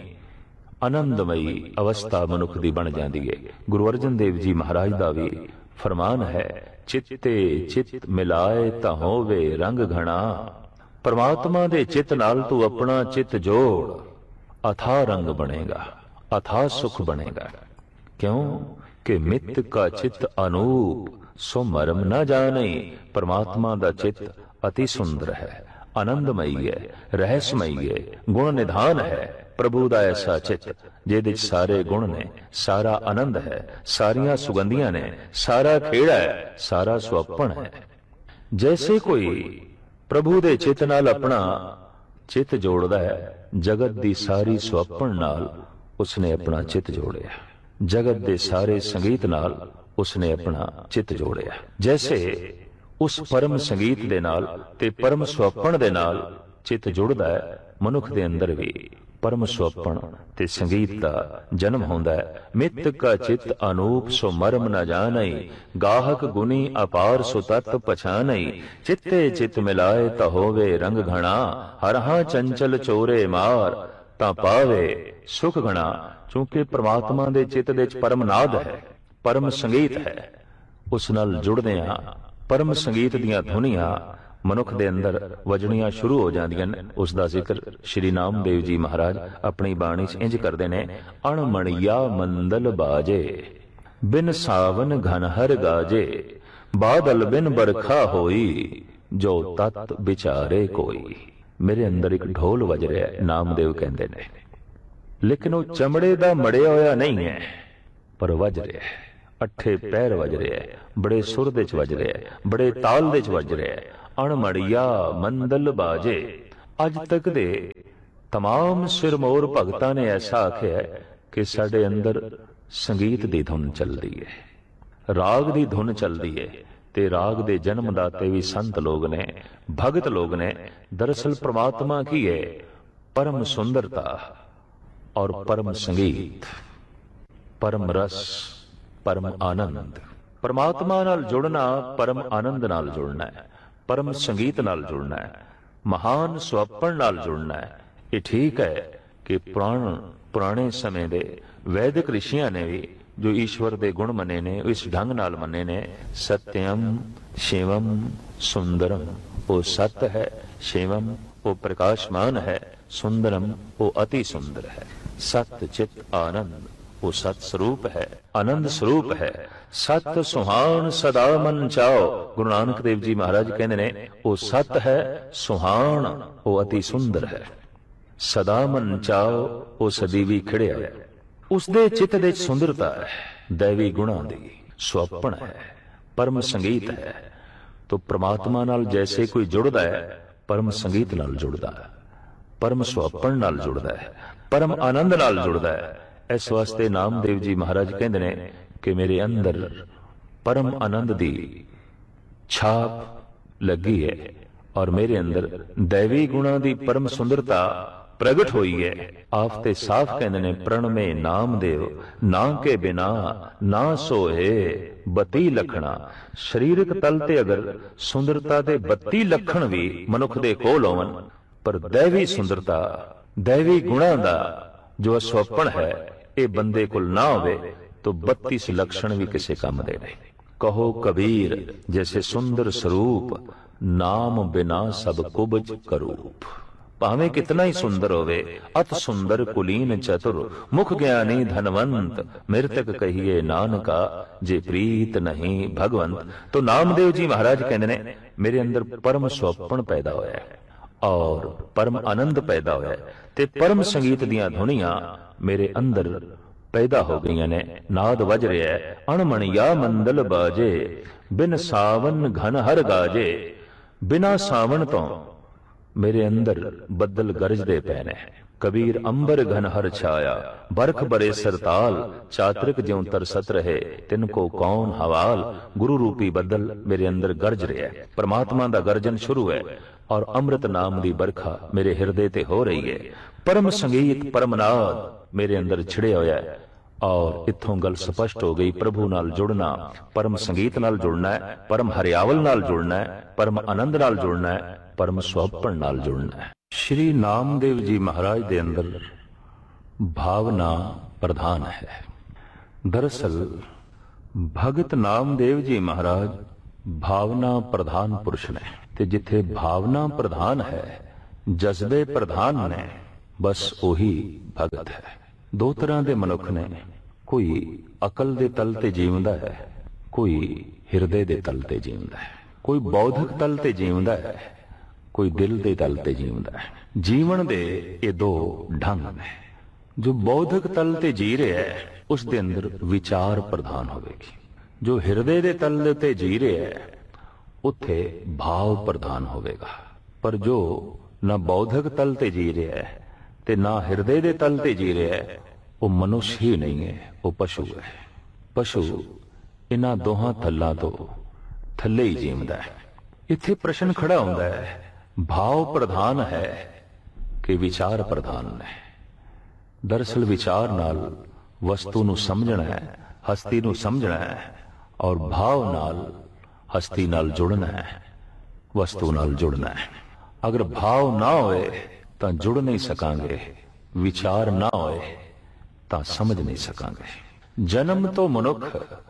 ਆਨੰਦਮਈ ਅਵਸਥਾ ਮਨੁੱਖ ਦੀ ਬਣ ਜਾਂਦੀ ਹੈ। ਗੁਰੂ ਅਰਜਨ ਦੇਵ ਜੀ ਮਹਾਰਾਜ ਦਾ ਵੀ ਫਰਮਾਨ ਹੈ, ਚਿੱਤੇ ਚਿੱਤ ਮਿਲਾਏ ਤਾਂ ਹੋਵੇ ਰੰਗ ਘਣਾ। ਪਰਮਾਤਮਾ ਦੇ ਚਿੱਤ ਨਾਲ ਤੂੰ ਆਪਣਾ ਚਿੱਤ ਜੋੜ, ਅਥਾ ਰੰਗ ਬਣੇਗਾ, ਅਥਾ ਸੁਖ ਬਣੇਗਾ। ਕਿਉਂ ਕਿ ਮਿੱਤ ਕਾ ਚਿੱਤ ਅਨੂਪ, ਸੋ ਮਰਮ ਨਾ ਜਾਣੇ। ਪਰਮਾਤਮਾ ਦਾ ਚਿੱਤ ਅਤੀ ਸੁੰਦਰ ਹੈ, ਆਨੰਦਮਈ ਹੈ, ਰਹੱਸਮਈ ਹੈ, ਗੁਣ ਨਿਧਾਨ ਹੈ। ਪ੍ਰਭੂ ਦਾ ਐਸਾ ਚਿੱਤ ਜਿਹਦੇ ਚ ਸਾਰੇ ਗੁਣ ਨੇ, ਸਾਰਾ ਆਨੰਦ ਹੈ, ਸਾਰੀਆਂ ਸੁਗੰਧੀਆਂ ਨੇ, ਸਾਰਾ ਖੇੜਾ ਹੈ, ਸਾਰਾ ਸੁਅੱਪਣ ਹੈ। ਜੈਸੇ ਕੋਈ ਪ੍ਰਭੂ ਦੇ ਚਿੱਤ ਨਾਲ ਆਪਣਾ ਚਿੱਤ ਜੋੜਦਾ ਹੈ, ਜਗਤ ਦੀ ਸਾਰੀ ਸੁਅੱਪਣ ਨਾਲ ਉਸਨੇ ਆਪਣਾ ਚਿੱਤ ਜੋੜਿਆ, ਜਗਤ ਦੇ ਸਾਰੇ ਸੰਗੀਤ ਨਾਲ ਉਸਨੇ ਆਪਣਾ ਚਿੱਤ ਜੋੜਿਆ। ਜੈਸੇ ਉਸ ਪਰਮ ਸੰਗੀਤ ਦੇ ਨਾਲ ਤੇ ਪਰਮ ਸੁਅੱਪਣ ਦੇ ਨਾਲ ਚਿੱਤ ਜੁੜਦਾ ਹੈ, ਮਨੁੱਖ ਦੇ ਅੰਦਰ ਵੀ ਪਰਮ ਸੁਅੱਪਣ ਤੇ ਸੰਗੀਤ ਦਾ ਜਨਮ ਹੁੰਦਾ ਹੈ। ਮਿੱਤ ਕਾ ਚਿੱਤ ਅਨੂਪ, ਸੋ ਮਰਮ ਨਾ ਜਾਣਈ। ਗਾਹਕ ਗੁਣੀ ਅਪਾਰ, ਸੋ ਤਤ ਪਛਾਨਈ। ਚਿੱਤੇ ਚਿੱਤ ਮਿਲਾਏ ਤਾਂ ਹੋਵੇ ਰੰਗ ਘਣਾ। ਹਰਹਾਂ ਚੰਚਲ ਚੋਰੇ ਮਾਰ, ਤਾਂ ਪਾਵੇ ਸੁਖ ਘਣਾ। ਕਿਉਂਕਿ ਪ੍ਰਮਾਤਮਾ ਦੇ ਚਿੱਤ ਦੇ ਵਿੱਚ ਪਰਮ ਨਾਦ ਹੈ, ਪਰਮ ਸੰਗੀਤ ਹੈ। ਉਸ ਨਾਲ ਜੁੜਦੇ ਹਾਂ, ਪਰਮ ਸੰਗੀਤ ਦੀਆਂ ਧੁਨੀਆਂ ਮਨੁੱਖ ਦੇ ਅੰਦਰ ਵਜਣੀਆਂ ਸ਼ੁਰੂ ਹੋ ਜਾਂਦੀਆਂ ਨੇ। ਉਸ ਦਾ ਜ਼ਿਕਰ ਸ਼੍ਰੀ ਨਾਮਦੇਵ ਜੀ ਮਹਾਰਾਜ ਆਪਣੀ ਬਾਣੀ 'ਚ ਇੰਜ ਕਰਦੇ ਨੇ, ਅਣਮਣੀਆ ਮੰਦਲ ਬਾਜੇ, ਬਿਨ ਸਾਵਨ ਘਨ ਹਰ ਗਾਜੇ। ਬਾਦਲ ਬਿਨ ਬਰਖਾ ਹੋਈ, ਜੋ ਤਤ ਵਿਚਾਰੇ ਕੋਈ। ਮੇਰੇ ਅੰਦਰ ਇੱਕ ਢੋਲ ਵਜ ਰਿਹਾ ਹੈ, ਨਾਮਦੇਵ ਕਹਿੰਦੇ ਨੇ, ਲੇਕਿਨ ਉਹ ਚਮੜੇ ਦਾ ਮੜਿਆ ਹੋਇਆ ਨਹੀਂ ਹੈ, ਪਰ ਵਜ ਰਿਹਾ ਹੈ, ਅੱਠੇ ਪੈਰ ਵਜ ਰਿਹਾ ਹੈ, ਬੜੇ ਸੁਰ ਦੇ ਚ ਵਜ ਰਿਹਾ ਹੈ, ਬੜੇ ਤਾਲ ਦੇ ਚ ਵਜ ਰਿਹਾ ਹੈ। ਅਣਮੜੀਆ ਮੰਦਲ ਬਾਜੇ। ਅੱਜ ਤੱਕ ਦੇ तमाम ਸਿਰਮੌਰ ਭਗਤਾਂ ਨੇ ਐਸਾ ਆਖਿਆ ਕਿ ਸਾਡੇ ਅੰਦਰ ਸੰਗੀਤ ਦੀ ਧੁਨ ਚੱਲਦੀ ਹੈ, ਰਾਗ ਦੀ ਧੁਨ ਚੱਲਦੀ ਹੈ। ਤੇ ਰਾਗ ਦੇ ਜਨਮਦਾਤੇ ਵੀ ਸੰਤ ਲੋਕ ਨੇ, ਭਗਤ ਲੋਕ ਨੇ। ਦਰਅਸਲ ਪ੍ਰਮਾਤਮਾ ਕੀ ਹੈ? ਪਰਮ ਸੁੰਦਰਤਾ ਔਰ ਪਰਮ ਸੰਗੀਤ, ਪਰਮ ਰਸ, ਪਰਮ ਆਨੰਦ। ਪਰਮਾਤਮਾ ਨਾਲ ਜੁੜਨਾ ਪਰਮ ਆਨੰਦ ਨਾਲ ਜੁੜਨਾ ਹੈ, ਪਰਮ ਸੰਗੀਤ ਨਾਲ ਜੁੜਨਾ ਹੈ, ਮਹਾਨ ਸੁਅੱਪਣ ਨਾਲ ਜੁੜਨਾ ਹੈ। ਇਹ ਠੀਕ ਹੈ ਕਿ ਪੁਰਾਣੇ ਸਮੇਂ ਦੇ ਵੈਦਿਕ ਰਿਸ਼ੀਆਂ ਨੇ ਵੀ ਜੋ ਈਸ਼ਵਰ ਦੇ ਗੁਣ ਮੰਨੇ ਨੇ, ਇਸ ਢੰਗ ਨਾਲ ਮੰਨੇ ਨੇ। ਸਤਿਅਮ ਸ਼ਿਵਮ ਸੁੰਦਰਮ, ਉਹ ਸਤ ਹੈ, ਸ਼ਿਵਮ ਉਹ ਪ੍ਰਕਾਸ਼ਮਾਨ ਹੈ, ਸੁੰਦਰਮ ਉਹ ਅਤੀ ਸੁੰਦਰ ਹੈ। ਸਤ ਚਿਤ ਆਨੰਦ ਉਹ ਸਤ ਸਰੂਪ ਹੈ, ਆਨੰਦ ਸਰੂਪ ਹੈ। ਸਤ ਸੁਹਾਣ ਸਦਾ ਮਨ ਚਾਓ। ਗੁਰੂ ਨਾਨਕ ਦੇਵ ਜੀ ਮਹਾਰਾਜ ਕਹਿੰਦੇ ਨੇ, ਉਹ ਸਤ ਹੈ, ਸੁਹਾਣ ਉਹ ਅਤੀ ਸੁੰਦਰ ਹੈ। ਸਦਾ ਮਨ ਚਾਓ ਉਹ ਸਦੀ ਵੀ ਖਿੜਿਆ ਹੈ। ਉਸਦੇ ਚਿੱਤ ਦੇ ਸੁੰਦਰਤਾ ਹੈ, ਦੈਵੀ ਗੁਣਾਂ ਦੀ ਸੁਅੱਪਣ ਹੈ, ਪਰਮ ਸੰਗੀਤ ਹੈ। ਤੋ ਪ੍ਰਮਾਤਮਾ ਨਾਲ ਜੈਸੇ ਕੋਈ ਜੁੜਦਾ ਹੈ, ਪਰਮ ਸੰਗੀਤ ਨਾਲ ਜੁੜਦਾ ਹੈ, ਪਰਮ ਸੁਅੱਪਣ ਨਾਲ ਜੁੜਦਾ ਹੈ, ਪਰਮ ਆਨੰਦ ਨਾਲ ਜੁੜਦਾ ਹੈ। ਇਸ ਵਾਸਤੇ ਨਾਮਦੇਵ ਜੀ ਮਹਾਰਾਜ ਕਹਿੰਦੇ ਨੇ ਕਿ ਮੇਰੇ ਅੰਦਰ ਪਰਮ ਆਨੰਦ ਦੀ ਛਾਪ ਲੱਗੀ ਹੈ ਔਰ ਮੇਰੇ ਅੰਦਰ ਦੈਵੀ ਗੁਣਾਂ ਦੀ ਪਰਮ ਸੁੰਦਰਤਾ ਪ੍ਰਗਟ ਹੋਈ ਹੈ। ਆਪ ਤੇ ਸਾਫ਼ ਕਹਿੰਦੇ ਨੇ, ਪ੍ਰਣਮੇ ਨਾਮਦੇਵ ਨਾ ਕੇ ਬਿਨਾ ਨਾ ਸੋਏ ਬਤੀ ਲਖਣਾ। ਸਰੀਰਕ ਤਲ ਤੇ ਅਗਰ ਸੁੰਦਰਤਾ ਦੇ 32 ਲੱਖਣ ਵੀ ਮਨੁੱਖ ਦੇ ਕੋਲ ਹੋਵਨ, ਪਰ ਦੈਵੀ ਸੁੰਦਰਤਾ, ਦੈਵੀ ਗੁਣਾਂ ਦਾ ਜੋ ਸੁਅੱਪਣ ਹੈ, ਇਹ ਬੰਦੇ ਕੋਲ ਨਾ ਹੋਵੇ तो 32 लक्षण भी किसी काम दे नहीं। कहो कबीर जैसे सुंदर स्वरूप, नाम बिना सब कुबज करूप। भावे कितना ही सुंदर होवे, अत सुंदर कुलीन चतुर, मुख ज्ञानी धनवंत, मृतक कहिए नानका जे प्रीत नहीं भगवंत। तो नामदेव जी महाराज कहते ने, मेरे अंदर परम स्वप्न पैदा होया है और परम आनंद पैदा होया है, ते परम संगीत दियां धुनियां मेरे अंदर पैदा हो गई ने। नाद वज रहा है, अणमणिया मंदल बाजे, बिन सावन घन हर गाजे। बिना सावन तो मेरे अंदर बदल गरजदे पै ने। कबीर अंबर घन हर छाया, बरख बरे सरताल, चातरिक ज्यों तरसत रहे, तिनको कौन हवाल। गुरु रूपी बदल मेरे अंदर गरज रहा है, परमात्मा दा गर्जन शुरू है और अमृत नाम दी बरखा मेरे हिरदे ते हो रही है। परम संगीत परमनाद मेरे अंदर छिड़िया होया है। और इत्थों गल स्पष्ट हो गई, प्रभु नाल जुड़ना, परम संगीत नाल जुड़ना है, परम हरियावल नाल जुड़ना है, परम आनंद नाल जुड़ना है, परम सुहपण नाल जुड़ना है। श्री नामदेव जी महाराज दे अंदर भावना प्रधान है। दरअसल भगत नामदेव जी महाराज भावना प्रधान पुरुष ने, ते जिथे भावना प्रधान है, जज्बे प्रधान ने, बस ओही भगत है। दो तरह के मनुख ने, कोई अकल दे तल ते जीवदा है, कोई हिरदे दे तल ते जीवदा है, कोई बौद्धिक तल ते जीवदा है, कोई दिल दे तल ते जीवदा है। जीवन दे ये दो ढंग ने। जो बौद्धिक तल ते जी रहा है उस दे अंदर विचार प्रधान होवेगी। जो हिरदे दे तल ते जी रहा है उत्थे भाव प्रधान होवेगा। पर जो ना बौद्धिक तल ते जी रहा है ते ना हिरदे दे तल ते जी रहा है, वो मनुष्य ही नहीं है, वो पशु है। पशु इन्हां दोहां थल्लां तो थल्ले ही जीवदा है। इत्थे प्रश्न खड़ा होंदा है, भाव प्रधान है कि विचार प्रधान है। दरअसल विचार नाल वस्तु नूं समझना है, हस्ती नूं समझना है, और भाव नाल हस्ती नाल जुड़ना है, वस्तु नाल जुड़ना है। अगर भाव ना होए तां जुड़ नहीं सकांगे, विचार ना होए तां समझ नहीं सकांगे। जन्म तो मनुख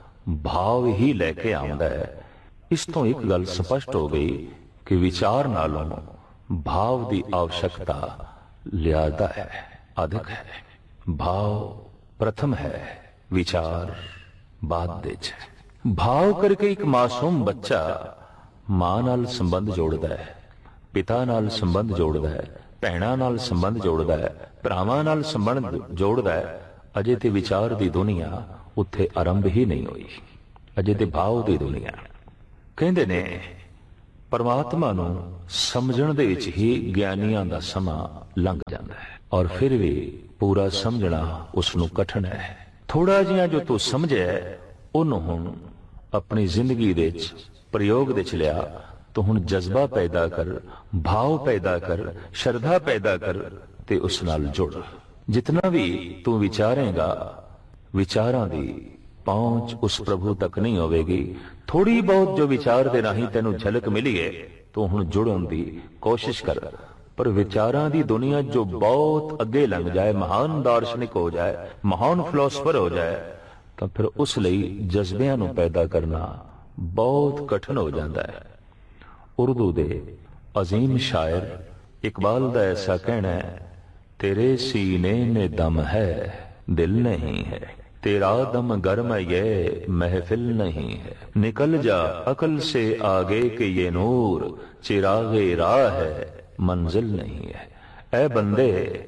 भाव ही लैके आउंदा है। इस तो एक गल स्पष्ट हो गई कि विचार नालों भाव की आवश्यकता ज्यादा है, अधिक है। भाव प्रथम है, विचार बाद दे है। भाव करके एक मासूम बच्चा मां नाल संबंध जोड़दा है, पिता नाल संबंध जोड़दा है, भैणां नाल संबंध जोड़दा है, भरावां नाल संबंध जोड़दा है। अजे ते विचार दी दुनिया उत्थे आरंभ ही नहीं हुई, अजे ते भाव दी दुनिया। कहंदे ने परमात्मा नूं समझण दे विच ही ज्ञानियां दा समां लंघ जांदा है, और फिर भी पूरा समझना उसनूं कठिन है। थोड़ा जिहा जो तू समझे उहनूं हुण अपनी जिंदगी दे विच प्रयोग दे च लिया, तो हुण जज्बा पैदा कर, भाव पैदा कर, श्रद्धा पैदा कर, ते उस नाल जुड़। जितना भी तू विचारेगा, विचारां दी पहुंच उस प्रभु तक नहीं होवेगी। थोड़ी बहुत जो विचार दे राही तेनू झलक मिली है, तो हुण जुड़न दी कोशिश कर। पर विचारां दी दुनिया जो बहुत अगे लंघ जाए, महान दार्शनिक हो जाए, महान फिलोसफर हो जाए, तो फिर उस लई जज्बियां नू पैदा करना बहुत कठिन हो जाता है। उर्दू दे अजीम शायर इकबाल दा ऐसा कहना है, तेरे सीने में दम है दिल नहीं है, तेरा दम गर्म ये महफिल नहीं है, निकल जा अकल से आगे के ये नूर, चिरागे राह है मंजिल नहीं है। ऐ बंदे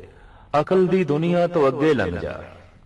अकल दी दुनिया तो अगे लंघ जा,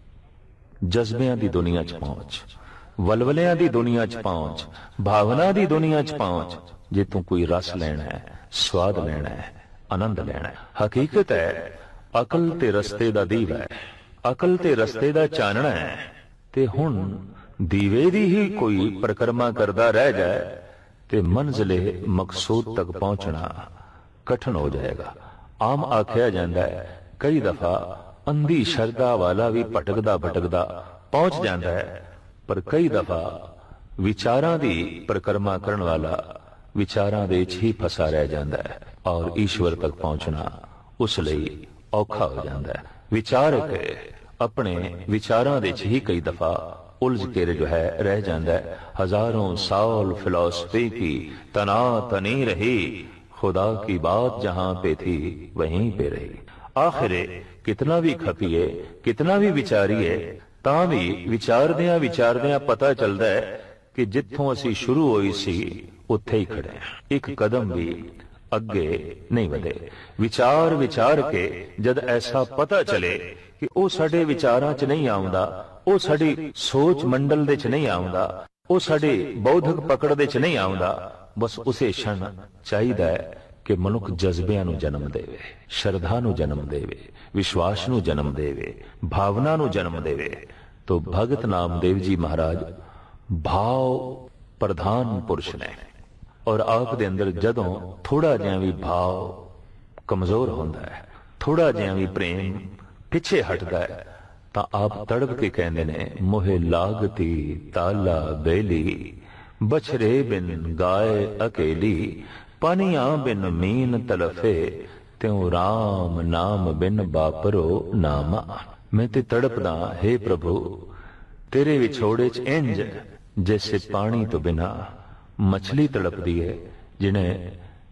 जज्बियां दी दुनिया च पहुंच, वलवलियां दी दुनिया च पहुंच, भावना दी दुनिया च पहुंच। जे तू कोई रस लेना है, स्वाद लेना है, आनंद लेना है। हकीकत है अकल ते रस्ते दा दीवा है, अकल ते रस्ते दा चानना है। ते हुण दीवे दी ही कोई परिक्रमा करदा रह जाए ते मंजिले मकसूद तक पहुंचना कठिन हो जाएगा। आम आख्या जाता है कई दफा अंधी श्रद्धा वाला भी भटकदा भटकदा पहुंच जाता है, पर कई दफा विचारां दी परिक्रमा करने वाला विचारां दे विच ही फसा रह जाता है, और ईश्वर तक पहुंचना उस लई औखा हो जाता है। विचारक अपने विचारां दे विच ही कई दफा उलझ के जो है रह जाता है। हजारों साल फिलॉसफी की तना तनी रही, खुदा की बात जहां पे थी वहीं पे रही। आखिरे कितना भी खपीए, कितना भी विचारीए, तां भी विचारदियां पता चलता है कि जिथों असी शुरू होई सी उत्थे ही खड़े हैं, एक कदम भी अगे नहीं वधे। विचार विचार के जद ऐसा पता चले कि वो साडे विचारां च नहीं आउंदा, वो साडी सोच मंडल दे च नहीं आउंदा, वो साडी बौद्धिक पकड़ दे च नहीं आउंदा, बस उसे क्षण चाहिदा है ਕਿ ਮਨੁੱਖ ਜਜ਼ਬਿਆਂ ਨੂੰ ਜਨਮ ਦੇਵੇ, ਸ਼ਰਧਾ ਨੂੰ ਜਨਮ ਦੇਵੇ, ਵਿਸ਼ਵਾਸ ਨੂੰ ਜਨਮ ਦੇਵੇ, ਭਾਵਨਾ ਨੂੰ ਜਨਮ ਦੇਵੇ। ਤੋ ਭਗਤ ਨਾਮਦੇਵ ਜੀ ਮਹਾਰਾਜ ਭਾਵ ਪ੍ਰਧਾਨ ਪੁਰਸ਼ ਨੇ। ਔਰ ਆਪ ਦੇ ਅੰਦਰ ਜਦੋਂ ਥੋੜਾ ਜਿਹਾ ਵੀ ਭਾਵ ਕਮਜ਼ੋਰ ਹੁੰਦਾ ਹੈ, ਥੋੜਾ ਜਿਹਾ ਵੀ ਪ੍ਰੇਮ ਪਿੱਛੇ ਹਟਦਾ ਹੈ, ਤਾਂ ਆਪ ਤੜਪ ਕੇ ਕਹਿੰਦੇ ਨੇ, ਮੋਹਿ ਲਾਗਤੀ ਤਾਲਾ ਬੇਲੀ, ਬਛਰੇ ਬਿਨ ਗਾਏ ਅਕੇਲੀ, ਪਾਨੀਆਂ ਬਿਨ ਮੀਨ ਤਲਫੇ, ਤਿਉ ਰਾਮ ਨਾਮ ਬਿਨ ਬਾਪਰੋ ਨਾਮਾ। ਮੈਂ ਤੇ ਤੜਪਦਾ, हे ਪ੍ਰਭੂ, ਤੇਰੇ ਵਿਛੋੜੇ ਚ ਇੰਜ ਜੈਸੇ ਪਾਣੀ ਤੋਂ ਬਿਨਾ ਮਛਲੀ ਤੜਪਦੀ ਹੈ, ਜਿਹਨੇ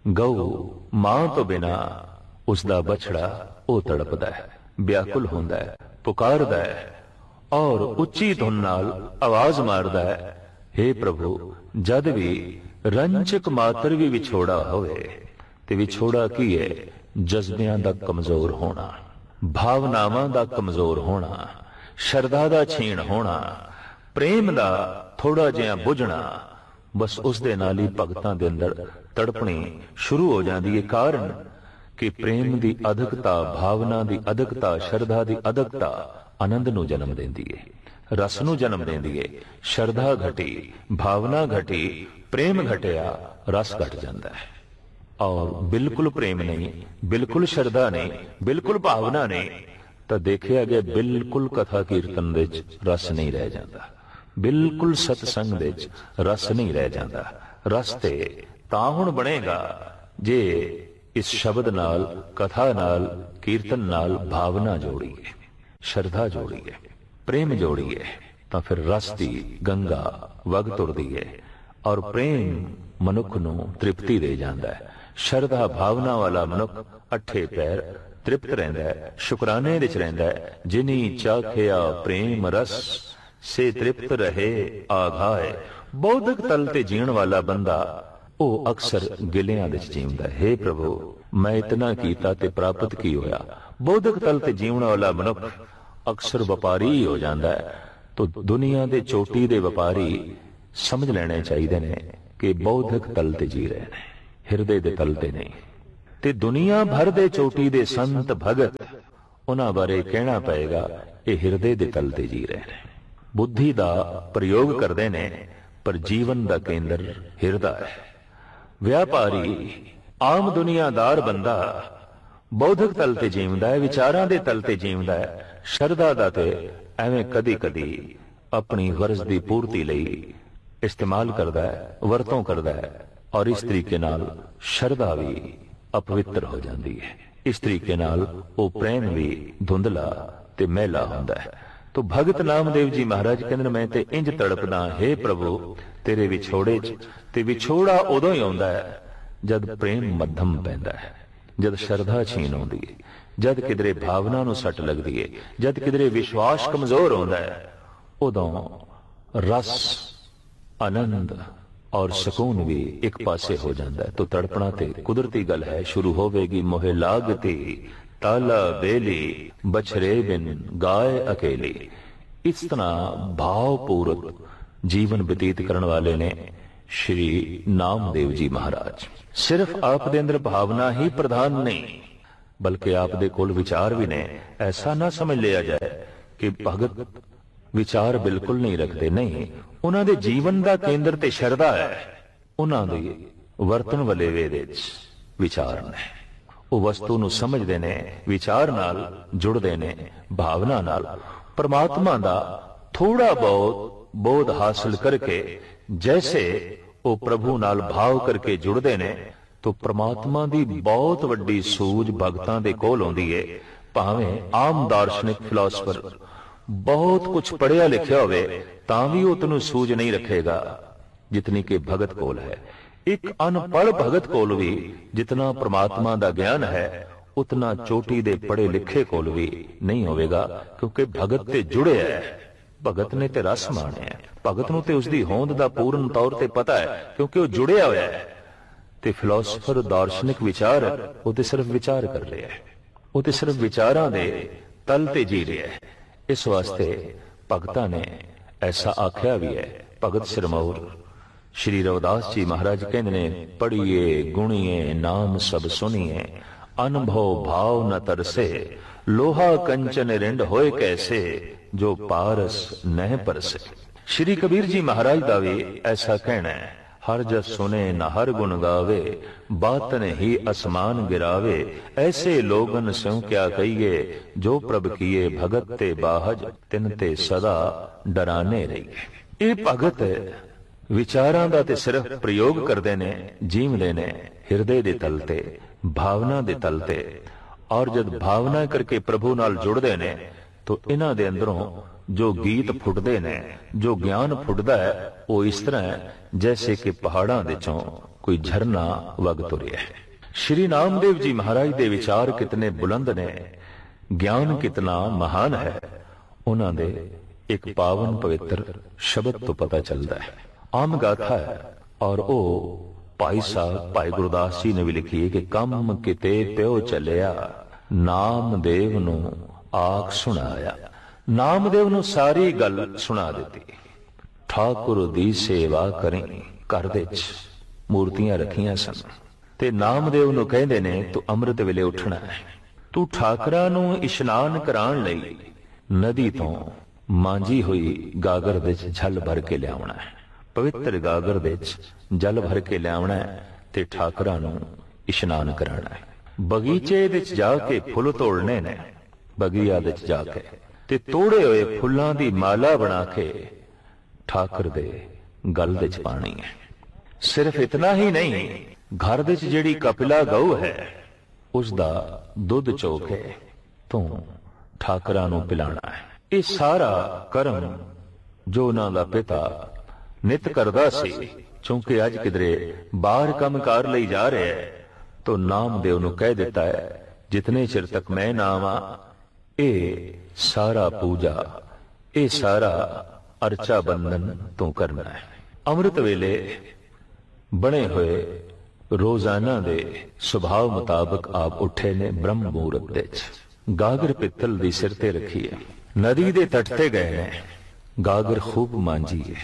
ਗਊ ਮਾਂ ਤੋਂ ਬਿਨਾ ਉਸਦਾ ਬਛੜਾ ਉਹ ਤੜਪਦਾ ਹੈ, ਵਿਆਕੁਲ ਹੁੰਦਾ ਹੈ, ਪੁਕਾਰਦਾ ਹੈ ਔਰ ਉੱਚੀ ਧੁਨ ਨਾਲ ਆਵਾਜ਼ ਮਾਰਦਾ ਹੈ, हे ਪ੍ਰਭੂ, ਜਦ ਵੀ ਰੰਚਕ ਮਾਤਰ ਵੀ ਵਿਛੋੜਾ ਹੋਵੇ, ਤੇ ਵਿਛੋੜਾ ਕੀ ਹੈ? ਜਜ਼ਬਿਆਂ ਦਾ ਕਮਜ਼ੋਰ ਹੋਣਾ, ਭਾਵਨਾਵਾਂ ਦਾ ਕਮਜ਼ੋਰ ਹੋਣਾ, ਸ਼ਰਧਾ ਦਾ ਛੀਣ ਹੋਣਾ, ਪ੍ਰੇਮ ਦਾ ਥੋੜਾ ਜਿਹਾ ਬੁਝਣਾ, ਬਸ ਉਸ ਦੇ ਨਾਲ ਹੀ ਭਗਤਾਂ ਦੇ ਅੰਦਰ ਤੜਪਣੀ ਸ਼ੁਰੂ ਹੋ ਜਾਂਦੀ ਹੈ। ਕਾਰਨ ਕਿ ਪ੍ਰੇਮ ਦੀ ਅਧਿਕਤਾ, ਭਾਵਨਾ ਦੀ ਅਧਿਕਤਾ, ਸ਼ਰਧਾ ਦੀ ਅਧਿਕਤਾ ਆਨੰਦ ਨੂੰ ਜਨਮ ਦਿੰਦੀ ਹੈ, ਰਸ ਨੂੰ ਜਨਮ ਦਿੰਦੀ ਹੈ। ਸ਼ਰਧਾ ਘਟੀ, ਭਾਵਨਾ ਘਟੀ, ਪ੍ਰੇਮ ਘਟਿਆ, ਰਸ ਘਟ ਜਾਂਦਾ ਹੈ। ਔਰ ਬਿਲਕੁਲ ਪ੍ਰੇਮ ਨਹੀਂ, ਬਿਲਕੁਲ ਸ਼ਰਧਾ ਨਹੀਂ, ਬਿਲਕੁਲ ਭਾਵਨਾ ਨਹੀਂ, ਤਾਂ ਦੇਖਿਆ ਗਿਆ ਬਿਲਕੁਲ ਕਥਾ ਕੀਰਤਨ ਦੇ ਵਿੱਚ ਰਸ ਨਹੀਂ ਰਹਿ ਜਾਂਦਾ, ਬਿਲਕੁਲ ਸਤਸੰਗ ਦੇ ਵਿੱਚ ਰਸ ਨਹੀਂ ਰਹਿ ਜਾਂਦਾ। ਰਸ ਤੇ ਤਾਂ ਹੁਣ ਬਣੇਗਾ ਜੇ ਇਸ ਸ਼ਬਦ ਨਾਲ, ਕਥਾ ਨਾਲ, ਕੀਰਤਨ ਨਾਲ ਭਾਵਨਾ ਜੋੜੀਏ, ਸ਼ਰਧਾ ਜੋੜੀਏ, ਪ੍ਰੇਮ ਜੋੜੀਏ, ਤਾਂ ਫਿਰ ਰਸ ਦੀ ਗੰਗਾ ਵਗ ਤੁਰਦੀ ਹੈ ਔਰ ਪ੍ਰੇਮ ਮਨੁੱਖ ਨੂੰ ਤ੍ਰਿਪਤੀ ਦੇ ਜਾਂਦਾ ਹੈ। ਸ਼ਰਧਾ ਭਾਵਨਾ ਵਾਲਾ ਮਨੁੱਖ ਅੱਠੇ ਪੈਰ ਤ੍ਰਿਪਤ ਰਹਿੰਦਾ ਹੈ, ਸ਼ੁਕਰਾਨੇ ਵਿੱਚ ਰਹਿੰਦਾ ਹੈ। ਜਿਨੀ ਚਾਖਿਆ ਪ੍ਰੇਮ ਰਸ, ਸੇ ਤ੍ਰਿਪਤ ਰਹੇ ਆਘਾਏ। ਬੌਧਿਕ ਤਲ ਤੇ ਜੀਣ ਵਾਲਾ ਬੰਦਾ ਉਹ ਅਕਸਰ ਗਿਲਿਆਂ ਵਿੱਚ ਜੀਉਂਦਾ ਹੈ। हे ਪ੍ਰਭੂ, ਮੈਂ ਇਤਨਾ ਕੀਤਾ ਤੇ ਪ੍ਰਾਪਤ ਕੀ ਹੋਇਆ? ਬੌਧਿਕ ਤਲ ਤੇ ਜੀਉਣ ਵਾਲਾ ਮਨੁੱਖ ਅਕਸਰ ਵਪਾਰੀ ਹੋ ਜਾਂਦਾ ਹੈ। ਤੋ ਦੁਨੀਆ ਦੇ ਚੋਟੀ ਦੇ ਵਪਾਰੀ ਸਮਝ ਲੈਣੇ ਚਾਹੀਦੇ ਨੇ ਕਿ ਬੌਧਿਕ ਤਲ ਤੇ ਜੀ ਰਹੇ ਨੇ, ਹਿਰਦੇ ਦੇ ਤਲ ਤੇ ਨਹੀਂ। ਤੇ ਦੁਨੀਆ ਭਰ ਦੇ ਚੋਟੀ ਦੇ ਸੰਤ ਭਗਤ, ਉਹਨਾਂ ਬਾਰੇ ਕਹਿਣਾ ਪਏਗਾ ਇਹ ਹਿਰਦੇ ਦੇ ਤਲ ਤੇ ਜੀ ਰਹੇ ਨੇ, ਬੁੱਧੀ ਦਾ ਪ੍ਰਯੋਗ ਕਰਦੇ ਨੇ, ਪਰ ਜੀਵਨ ਦਾ ਕੇਂਦਰ ਹਿਰਦਾ ਹੈ। ਵਿਆਪਾਰੀ, ਆਮ ਦੁਨੀਆਦਾਰ ਬੰਦਾ ਬੌਧਿਕ ਤਲ ਤੇ ਜੀਵਦਾ ਹੈ, ਵਿਚਾਰਾਂ ਦੇ ਤਲ ਤੇ ਜੀਵਦਾ ਹੈ। ਸ਼ਰਧਾ ਦਾ ਤੇ ਐਵੇਂ ਕਦੀ ਕਦੀ ਆਪਣੀ ਗਰਜ਼ ਦੀ ਪੂਰਤੀ ਲਈ ਇਸਤੇਮਾਲ ਕਰਦਾ ਹੈ, ਵਰਤੋਂ ਕਰਦਾ ਹੈ, ਔਰ ਇਸ ਤਰੀਕੇ ਨਾਲ ਸ਼ਰਧਾ ਵੀ ਅਪਵਿੱਤਰ ਹੋ ਜਾਂਦੀ ਹੈ। ਇਸ ਤਰੀਕੇ ਨਾਲ ਉਹ ਪ੍ਰੇਮ ਵੀ ਧੁੰਦਲਾ ਤੇ ਮੈਲਾ ਹੁੰਦਾ ਹੈ। ਤੋ ਭਗਤ ਨਾਮਦੇਵ ਜੀ ਮਹਾਰਾਜ ਕਹਿੰਦੇ, ਮੈਂ ਤੇ ਇੰਜ ਤੜਪਦਾ, हे ਪ੍ਰਭੂ, ਤੇਰੇ ਵਿਛੋੜੇ 'ਚ। ਤੇ ਵਿਛੋੜਾ ਉਦੋਂ ਹੀ ਆਉਂਦਾ ਹੈ ਜਦ ਪ੍ਰੇਮ ਮੱਧਮ ਪੈਂਦਾ ਹੈ, ਜਦ ਸ਼ਰਧਾ ਛੀਨ ਆਉਂਦੀ ਹੈ, ਜਦ ਕਿਧਰੇ ਭਾਵਨਾ ਨੂੰ ਸੱਟ ਲੱਗਦੀ ਹੈ, ਜਦ ਕਿਧਰੇ ਵਿਸ਼ਵਾਸ ਕਮਜ਼ੋਰ ਹੁੰਦਾ ਹੈ, ਉਦੋਂ ਰਸ, ਆਨੰਦ ਔਰ ਸਕੂਨ ਵੀ ਇੱਕ ਪਾਸੇ ਹੋ ਜਾਂਦਾ ਹੈ। ਤੋ ਤੜਪਣਾ ਤੇ ਕੁਦਰਤੀ ਗੱਲ ਹੈ, ਸ਼ੁਰੂ ਹੋਵੇਗੀ। ਮੋਹਿ ਲਾਗਤੀ ਤਾਲਾ ਬੇਲੀ, ਬਛਰੇ ਬਿਨ ਗਾਏ ਅਕੇਲੀ। ਇਸ ਤਰ੍ਹਾਂ ਭਾਵਪੂਰਕ ਜੀਵਨ ਬਤੀਤ ਕਰਨ ਵਾਲੇ ਨੇ ਸ਼੍ਰੀ ਨਾਮਦੇਵ ਜੀ ਮਹਾਰਾਜ। ਸਿਰਫ ਆਪ ਦੇ ਅੰਦਰ ਭਾਵਨਾ ਹੀ ਪ੍ਰਧਾਨ ਨਹੀਂ, ਬਲਕਿ ਆਪ ਦੇ ਕੋਲ ਵਿਚਾਰ ਵੀ ਨੇ। ਐਸਾ ਨਾ ਸਮਝ ਲਿਆ ਜਾਏ ਕਿ ਭਗਤ ਵਿਚਾਰ ਬਿਲਕੁਲ ਨਹੀਂ ਰੱਖਦੇ, ਨਹੀਂ। ਉਹਨਾਂ ਦੇ ਜੀਵਨ ਦਾ ਕੇਂਦਰ ਤੇ ਸ਼ਰਧਾ ਹੈ। ਉਹਨਾਂ ਦੇ ਵਰਤਨ ਵਾਲੇ ਵੇਦ ਵਿੱਚ ਵਿਚਾਰ ਨੇ। ਉਹ ਵਸਤੂ ਨੂੰ ਸਮਝਦੇ ਨੇ, ਵਿਚਾਰ ਨਾਲ ਜੁੜਦੇ ਨੇ, ਭਾਵਨਾ ਨਾਲ। ਪਰਮਾਤਮਾ ਦਾ ਥੋੜਾ ਬਹੁਤ ਬੋਧ ਹਾਸਲ ਕਰਕੇ ਜੈਸੇ ਉਹ ਪ੍ਰਭੂ ਨਾਲ ਭਾਵ ਕਰਕੇ ਜੁੜਦੇ ਨੇ, ਤਾਂ ਪ੍ਰਮਾਤਮਾ ਦੀ ਬਹੁਤ ਵੱਡੀ ਸੂਝ ਭਗਤਾਂ ਦੇ ਕੋਲ ਆਉਂਦੀ ਹੈ। ਭਾਵੇਂ ਆਮ ਦਾਰਸ਼ਨਿਕ ਫਿਲਾਸਫਰ ਬਹੁਤ ਕੁਝ ਪੜ੍ਹਿਆ ਲਿਖਿਆ ਹੋਵੇ, ਤਾਂ ਵੀ ਉਹ ਤੈਨੂੰ ਸੂਝ ਨਹੀਂ ਰੱਖੇਗਾ ਜਿਤਨੀ ਕਿ ਭਗਤ ਕੋਲ ਹੈ। ਇੱਕ ਅਨਪੜ੍ਹ ਭਗਤ ਕੋਲ ਵੀ ਜਿਤਨਾ ਪ੍ਰਮਾਤਮਾ ਦਾ ਗਿਆਨ ਹੈ, ਉਤਨਾ ਚੋਟੀ ਦੇ ਪੜ੍ਹੇ ਲਿਖੇ ਕੋਲ ਵੀ ਨਹੀਂ ਹੋਵੇਗਾ, ਕਿਉਂਕਿ ਭਗਤ ਤੇ ਜੁੜਿਆ ਹੈ। ਭਗਤ ਨੇ ਤੇ ਰਸ ਮਾਣਿਆ, ਭਗਤ ਨੂੰ ਤੇ ਉਸਦੀ ਹੋਂਦ ਦਾ ਪੂਰਨ ਤੌਰ ਤੇ ਪਤਾ ਹੈ, ਕਿਉਂਕਿ ਉਹ ਜੁੜਿਆ ਹੋਇਆ ਹੈ। ਤੇ ਫਿਲਾਸਫਰ, ਦਾਰਸ਼ਨਿਕ ਵਿਚਾਰ, ਉਹ ਤੇ ਸਿਰਫ ਵਿਚਾਰ ਕਰ ਰਿਹਾ ਹੈ, ਉਹ ਤੇ ਸਿਰਫ ਵਿਚਾਰਾਂ ਦੇ ਤਲ ਤੇ ਜੀ ਰਿਹਾ ਹੈ। ਇਸ ਵਾਸਤੇ ਭਗਤਾਂ ਨੇ ਐਸਾ ਆਖਿਆ ਵੀ ਹੈ। ਭਗਤ ਸਿਰਮੌਰ श्री रविदास जी महाराज कहते ने, पढ़िए गुणिए नाम सब सुनिए, अनुभव भाव न तरसे, लोहा कंचन रिंड होए कैसे, जो पारस नह परसे। श्री कबीर जी महाराज का भी ऐसा कहना है, हर जस सुने न हर गुण गावे, बातन ही असमान गिरावे, ऐसे लोगन स्यों क्या कहिए, जो प्रभ किए भगत ते बाहज, तिन ते सदा डराने रहिए। ये भगत विचारां दा ते सिर्फ प्रयोग करते ने, जीवदे ने हिरदे दे तल ते, भावना दे तल ते, और जब भावना करके प्रभु नाल जुड़दे ने तो इन्हां दे अंदरों जो गीत फुटदे ने, जो ज्ञान फुटदा है, वो इस तरह है जैसे कि पहाड़ां दे चों कोई झरना वग तुरिया है। श्री नामदेव जी महाराज दे विचार कितने बुलंद ने, ज्ञान कितना महान है, उन्हां दे एक पावन पवित्र शब्द तो पता चलता है। आम गाथा है और वो भाई साहब भाई गुरदास जी ने भी लिखी है कि कम किते प्यो चलिया, नामदेव नू आख सुनाया। नामदेव नू सारी गल सुना दी। ठाकुर दी सेवा करें, घर दे मूर्तियां रखियां सन ते नामदेव नू कहंदे ने, तू अमृत वेले उठना है, तू ठाकरां नू इशनान कराण लई नदी तो मांजी हुई गागर दे झल भर के लियावना है। पवित्र गागर दे जल भर के लियावना है ते ठाकरां नू इशनान कराना है। बगीचे दे जाके फुल तोड़ने ने, बगिया दे जाके ते तोड़े हुए फुल्लां दी माला बना के ठाकर दे गल दे पानी है। सिर्फ इतना ही नहीं, घर दे जेड़ी कपिला गऊ है उसदा दुध चो के तू ठाकरां नू पिलाना है। ये सारा कर्म जो उन्हां दा पिता नित करदा सी, क्योंकि अज किधरे बाहर काम कार लई जा रहे है तो नामदेव नू कह दिता है, जितने चिर तक मैं ना आवां ए सारा पूजा, ए सारा अर्चा बंधन तू करना है। अमृत वेले बने हुए रोजाना दे सुभाव मुताबिक आप उठे ने ब्रह्म मुहूर्त दे गागर पित्तल दी सिर ते रखी है, नदी दे तट ते गए ने, गागर खूब मांजी है,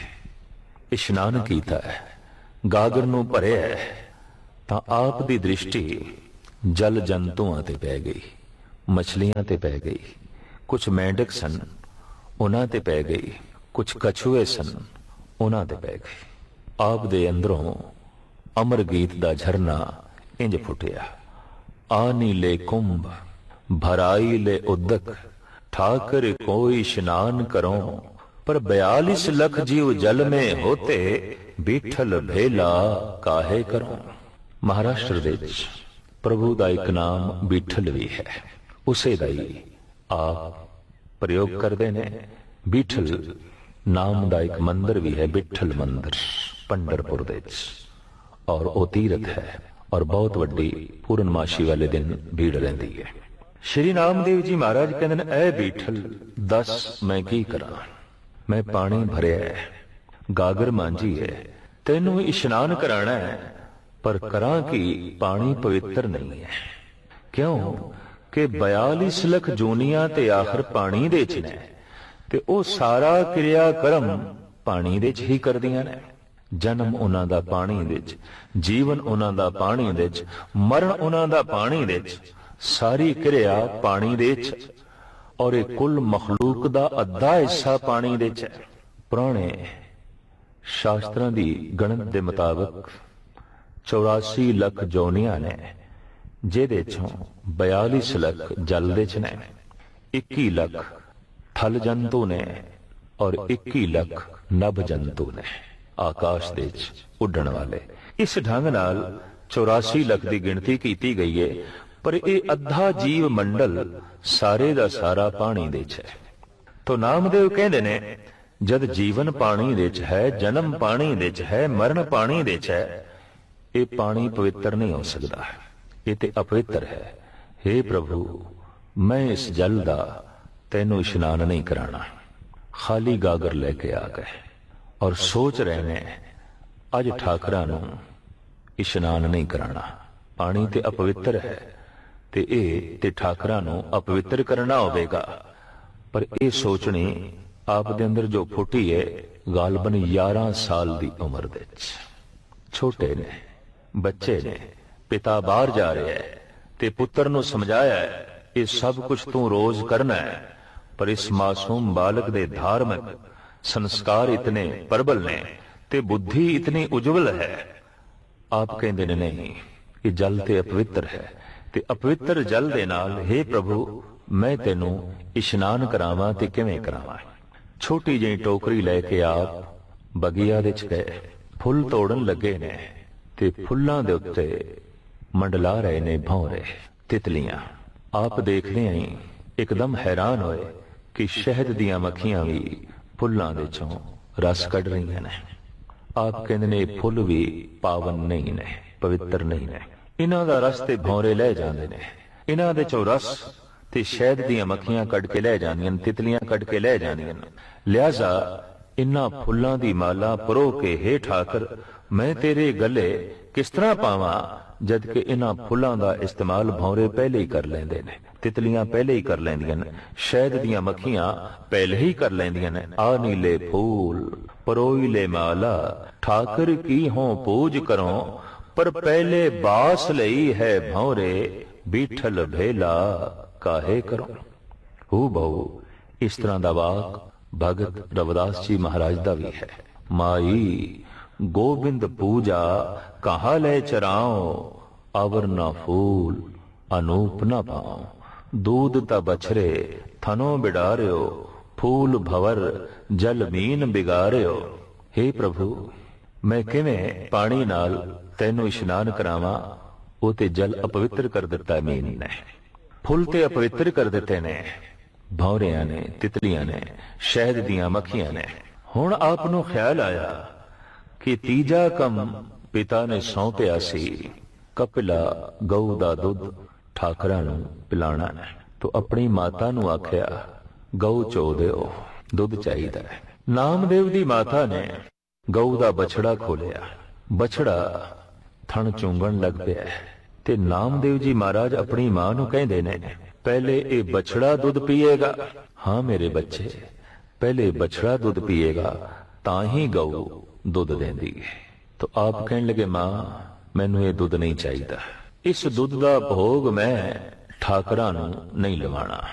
इशनान कीता है, गागर नू भरे है, तां आप दी दृष्टि जल जंतुआं ते पै गई, मछलियां ते पै गई, कुछ मेंढक सन उन्हां ते पै गई, कुछ कछुए सन उन्हां ते पै गई। आप दे अंदरों अमर गीत दा झरना इंज फुटिया, आनी ले कुंभ भराई ले उदक, ठाकर कोई इशनान करो, पर 42 लख जीव जल में होते, बीठल भेला काहे करो। महाराष्ट्र दे प्रभु दा एक नाम बीठल भी है, उसे दा ही आप प्रयोग करते ने। बीठल नाम दा एक मंदिर भी है, बिठल मंदिर पंडरपुर दे, और वो तीरथ है और बहुत वड्डी पूर्णमाशी वाले दिन भीड़ रहती है। श्री नामदेव जी महाराज कहते हैं, ऐ बीठल दस मैं की करा, मैं पानी भरिया है, गागर मांजी है, तेनू इशनान कराना है, पर करा कि पानी पवित्र नहीं है। क्यों कि 42 लख जूनियां ते आखिर पानी दे च ने, ते ओ सारा क्रिया कर्म पानी दे च ही करदियां ने। जन्म उन्हां दा पानी दे च, जीवन उन्हां दा पानी दे च, मरण उन्हां दा पानी दे च, सारी क्रिया पानी दे च, और एक कुल मखलूक दा अद्धा हिस्सा पानी दे च। पुराने शास्त्रां दी गणत दे मुताबिक 84 लख जोनियां ने, जेदे चों 42 लख जल दे च ने, 21 लख थल जंतु ने, और 21 लख नभ जंतु ने, आकाश दे उड़न वाले। इस ढंग नाल 84 लख की गिनती की गई है, पर यह अद्धा जीव मंडल सारे दा सारा पानी दे च है। तो नामदेव कहते ने, जद जीवन पानी दे च है, जन्म पानी दे च है, मरण पानी दे च है, ये पानी पवित्र नहीं हो सकता, ये ते अपवित्र है। हे प्रभु, मैं इस जल दा तेनू इशनान नहीं कराना। खाली गागर लेके आ गए और सोच रहे ने, अज ठाकरां नू इशनान नहीं कराना, पानी ते अपवित्र है, ते ठाकरां नू अपवित्र करना होवेगा। पर यह सोचनी आप दे अंदर जो फुटी है, ਗਾਲਬਨ 11 ਸਾਲ ਦੀ ਉਮਰ ਦੇ ਵਿੱਚ। ਛੋਟੇ ਨੇ, ਬੱਚੇ ਨੇ, ਪਿਤਾ ਬਾਹਰ ਜਾ ਰਿਹਾ ਹੈ ਤੇ ਪੁੱਤਰ ਨੂੰ ਸਮਝਾਇਆ ਹੈ ਇਹ ਸਭ ਕੁਝ ਤੂੰ ਰੋਜ਼ ਕਰਨਾ ਹੈ, ਪਰ ਇਸ ਮਾਸੂਮ ਬਾਲਕ ਦੇ ਧਾਰਮਿਕ ਸੰਸਕਾਰ ਇਤਨੇ ਪ੍ਰਬਲ ਨੇ ਤੇ ਬੁੱਧੀ ਇਤਨੀ ਉਜਵਲ ਹੈ। ਆਪ ਕਹਿੰਦੇ ਨੇ ਨਹੀਂ, ਇਹ ਜਲ ਤੇ ਅਪਵਿੱਤਰ ਹੈ ਤੇ ਅਪਵਿੱਤਰ ਜਲ ਦੇ ਨਾਲ हे ਪ੍ਰਭੂ ਮੈਂ ਤੈਨੂੰ ਇਸ਼ਨਾਨ ਕਰਾਵਾਂ ਤੇ ਕਿਵੇਂ ਕਰਾਵਾਂ। ਛੋਟੀ ਜਿਹੀ ਟੋਕਰੀ ਲੈ ਕੇ ਆਪ ਬਗੀਆ ਦੇ ਚ ਗਏ। ਫੁੱਲ ਤੋੜਨ ਲੱਗੇ ਨੇ ਤੇ ਫੁੱਲਾਂ ਦੇ ਉੱਤੇ ਮੰਡਲਾ ਰਹੇ ਨੇ ਭੌਰੇ, ਤਿਤਲੀਆਂ। ਆਪ ਦੇਖਦੇ ਆਂ ਇੱਕਦਮ ਹੈਰਾਨ ਹੋਏ ਕਿ ਸ਼ਹਿਦ ਦੀਆਂ ਮੱਖੀਆਂ ਵੀ ਫੁੱਲਾਂ ਦੇ ਚੋਂ ਰਸ ਕੱਢ ਰਹੀਆਂ ਨੇ। ਆਪ ਕਹਿੰਦੇ ਨੇ ਫੁੱਲ ਵੀ ਪਾਵਨ ਨਹੀਂ ਨੇ, ਪਵਿੱਤਰ ਨਹੀਂ ਨੇ, ਇਹਨਾਂ ਦਾ ਰਸ ਤੇ ਭੌਰੇ ਲੈ ਜਾਂਦੇ ਨੇ, ਇਹਨਾਂ ਦੇ ਚੋਂ ਰਸ ਤੇ ਸ਼ਹਿਦ ਦੀਆਂ ਮੱਖੀਆਂ ਕੱਢ ਕੇ ਲੈ ਜਾਂਦੀਆਂ, ਤਿਤਲੀਆਂ ਕੱਢ ਕੇ ਲੈ ਜਾਂਦੀਆਂ। ਲਿਹਾਜ਼ਾ ਇਨ੍ਹਾਂ ਫੁੱਲਾਂ ਦੀ ਮਾਲਾ ਪਰੋ ਕੇ ਹੇ ਠਾਕਰ ਮੈਂ ਤੇਰੇ ਗਲੇ ਕਿਸ ਤਰ੍ਹਾਂ ਪਾਵਾਂ, ਜਦ ਕਿ ਇਹਨਾਂ ਫੁੱਲਾਂ ਦਾ ਇਸਤੇਮਾਲ ਭੌਰੇ ਪਹਿਲੇ ਹੀ ਕਰ ਲੈਂਦੇ ਨੇ, ਤਿਤਲੀਆਂ ਪਹਿਲੇ ਹੀ ਕਰ ਲੈਂਦੀਆਂ ਨੇ, ਸ਼ਹਿਦ ਦੀਆਂ ਮੱਖੀਆਂ ਪਹਿਲੇ ਹੀ ਕਰ ਲੈਂਦੀਆਂ ਨੇ। ਆ ਨੀਲੇ ਫੂਲ ਪਰੋਈ ਲੈ ਮਾਲਾ ਠਾਕਰ ਕੀ ਹੋਂ ਪੂਜ ਕਰੋ, ਪਰ ਪਹਿਲੇ ਬਾਸ ਲਈ ਹੈ ਭੌਰੇ ਬੀਠਲ ਭੇਲਾ ਕਾਹੇ ਕਰੋ। ਹੂ ਬਹੁ ਇਸ ਤਰ੍ਹਾਂ ਦਾ ਵਾਕ ਭਗਤ ਰਵਿਦਾਸ ਜੀ ਮਹਾਰਾਜ ਦਾ ਵੀ ਹੈ। ਮਾਈ ਗੋਬਿੰਦ ਪੂਜਾ ਕਹਾ ਲੈ ਚਰਾਓ, ਅਵਰ ਨਾ ਫੂਲ ਅਨੂਪ ਨਾ ਪਾਓ, दूध ता बछरे थनो बिडारियो, फूल भवर जल मीन बिगारियो। हे प्रभु मैं किवें पानी नाल तैनू इशनान करावां, ਉਹ ਤੇ ਜਲ ਅਪਵਿੱਤਰ ਕਰ ਦਿੱਤਾ ਮੀਨ ਨੇ, ਫੁੱਲ ਤੇ ਅਪਵਿੱਤਰ ਕਰ ਦਿੱਤੇ ਨੇ ਭੌਰਿਆਂ ਨੇ, ਤਿਤਲੀਆਂ ਨੇ, ਸ਼ਹਿਦ ਦੀਆਂ ਮੱਖੀਆਂ ਨੇ। ਹੁਣ ਆਪ ਨੂੰ ਖਿਆਲ ਆਇਆ ਕਿ ਤੀਜਾ ਕੰਮ ਪਿਤਾ ਨੇ ਸੌਂਪਿਆ ਸੀ, ਕਪਿਲਾ ਗਊ ਦਾ ਦੁੱਧ ਠਾਕਰਾਂ ਨੂੰ ਪਿਲਾਣਾ ਹੈ। ਤੋ ਆਪਣੀ ਮਾਤਾ ਨੂੰ ਆਖਿਆ ਗਊ ਚੋ ਦਿਓ, ਦੁੱਧ ਚਾਹੀਦਾ ਹੈ। ਨਾਮਦੇਵ ਦੀ ਮਾਤਾ ਨੇ ਗਊ ਦਾ ਬਛੜਾ ਖੋਲਿਆ, ਬਛੜਾ ਥਣ ਚੁੰਗਣ ਲੱਗ ਪਿਆ ਤੇ ਨਾਮਦੇਵ ਜੀ ਮਹਾਰਾਜ ਆਪਣੀ ਮਾਂ ਨੂੰ ਕਹਿੰਦੇ ਨੇ ਪਹਿਲੇ ਇਹ ਬਛੜਾ ਦੁੱਧ ਪੀਏਗਾ। ਹਾਂ ਮੇਰੇ ਬੱਚੇ, ਪਹਿਲੇ ਬਛੜਾ ਦੁੱਧ ਪੀਏਗਾ ਤਾਂ ਹੀ ਗਊ ਦੁੱਧ ਦੇਂਦੀ ਹੈ। ਤੋ ਆਪ ਕਹਿਣ ਲੱਗੇ ਮਾਂ ਮੈਨੂੰ ਇਹ ਦੁੱਧ ਨਹੀਂ ਚਾਹੀਦਾ, ਇਸ ਦੁੱਧ ਦਾ ਭੋਗ ਮੈਂ ਠਾਕਰਾਂ ਨੂੰ ਨਹੀਂ ਲਵਾਣਾ।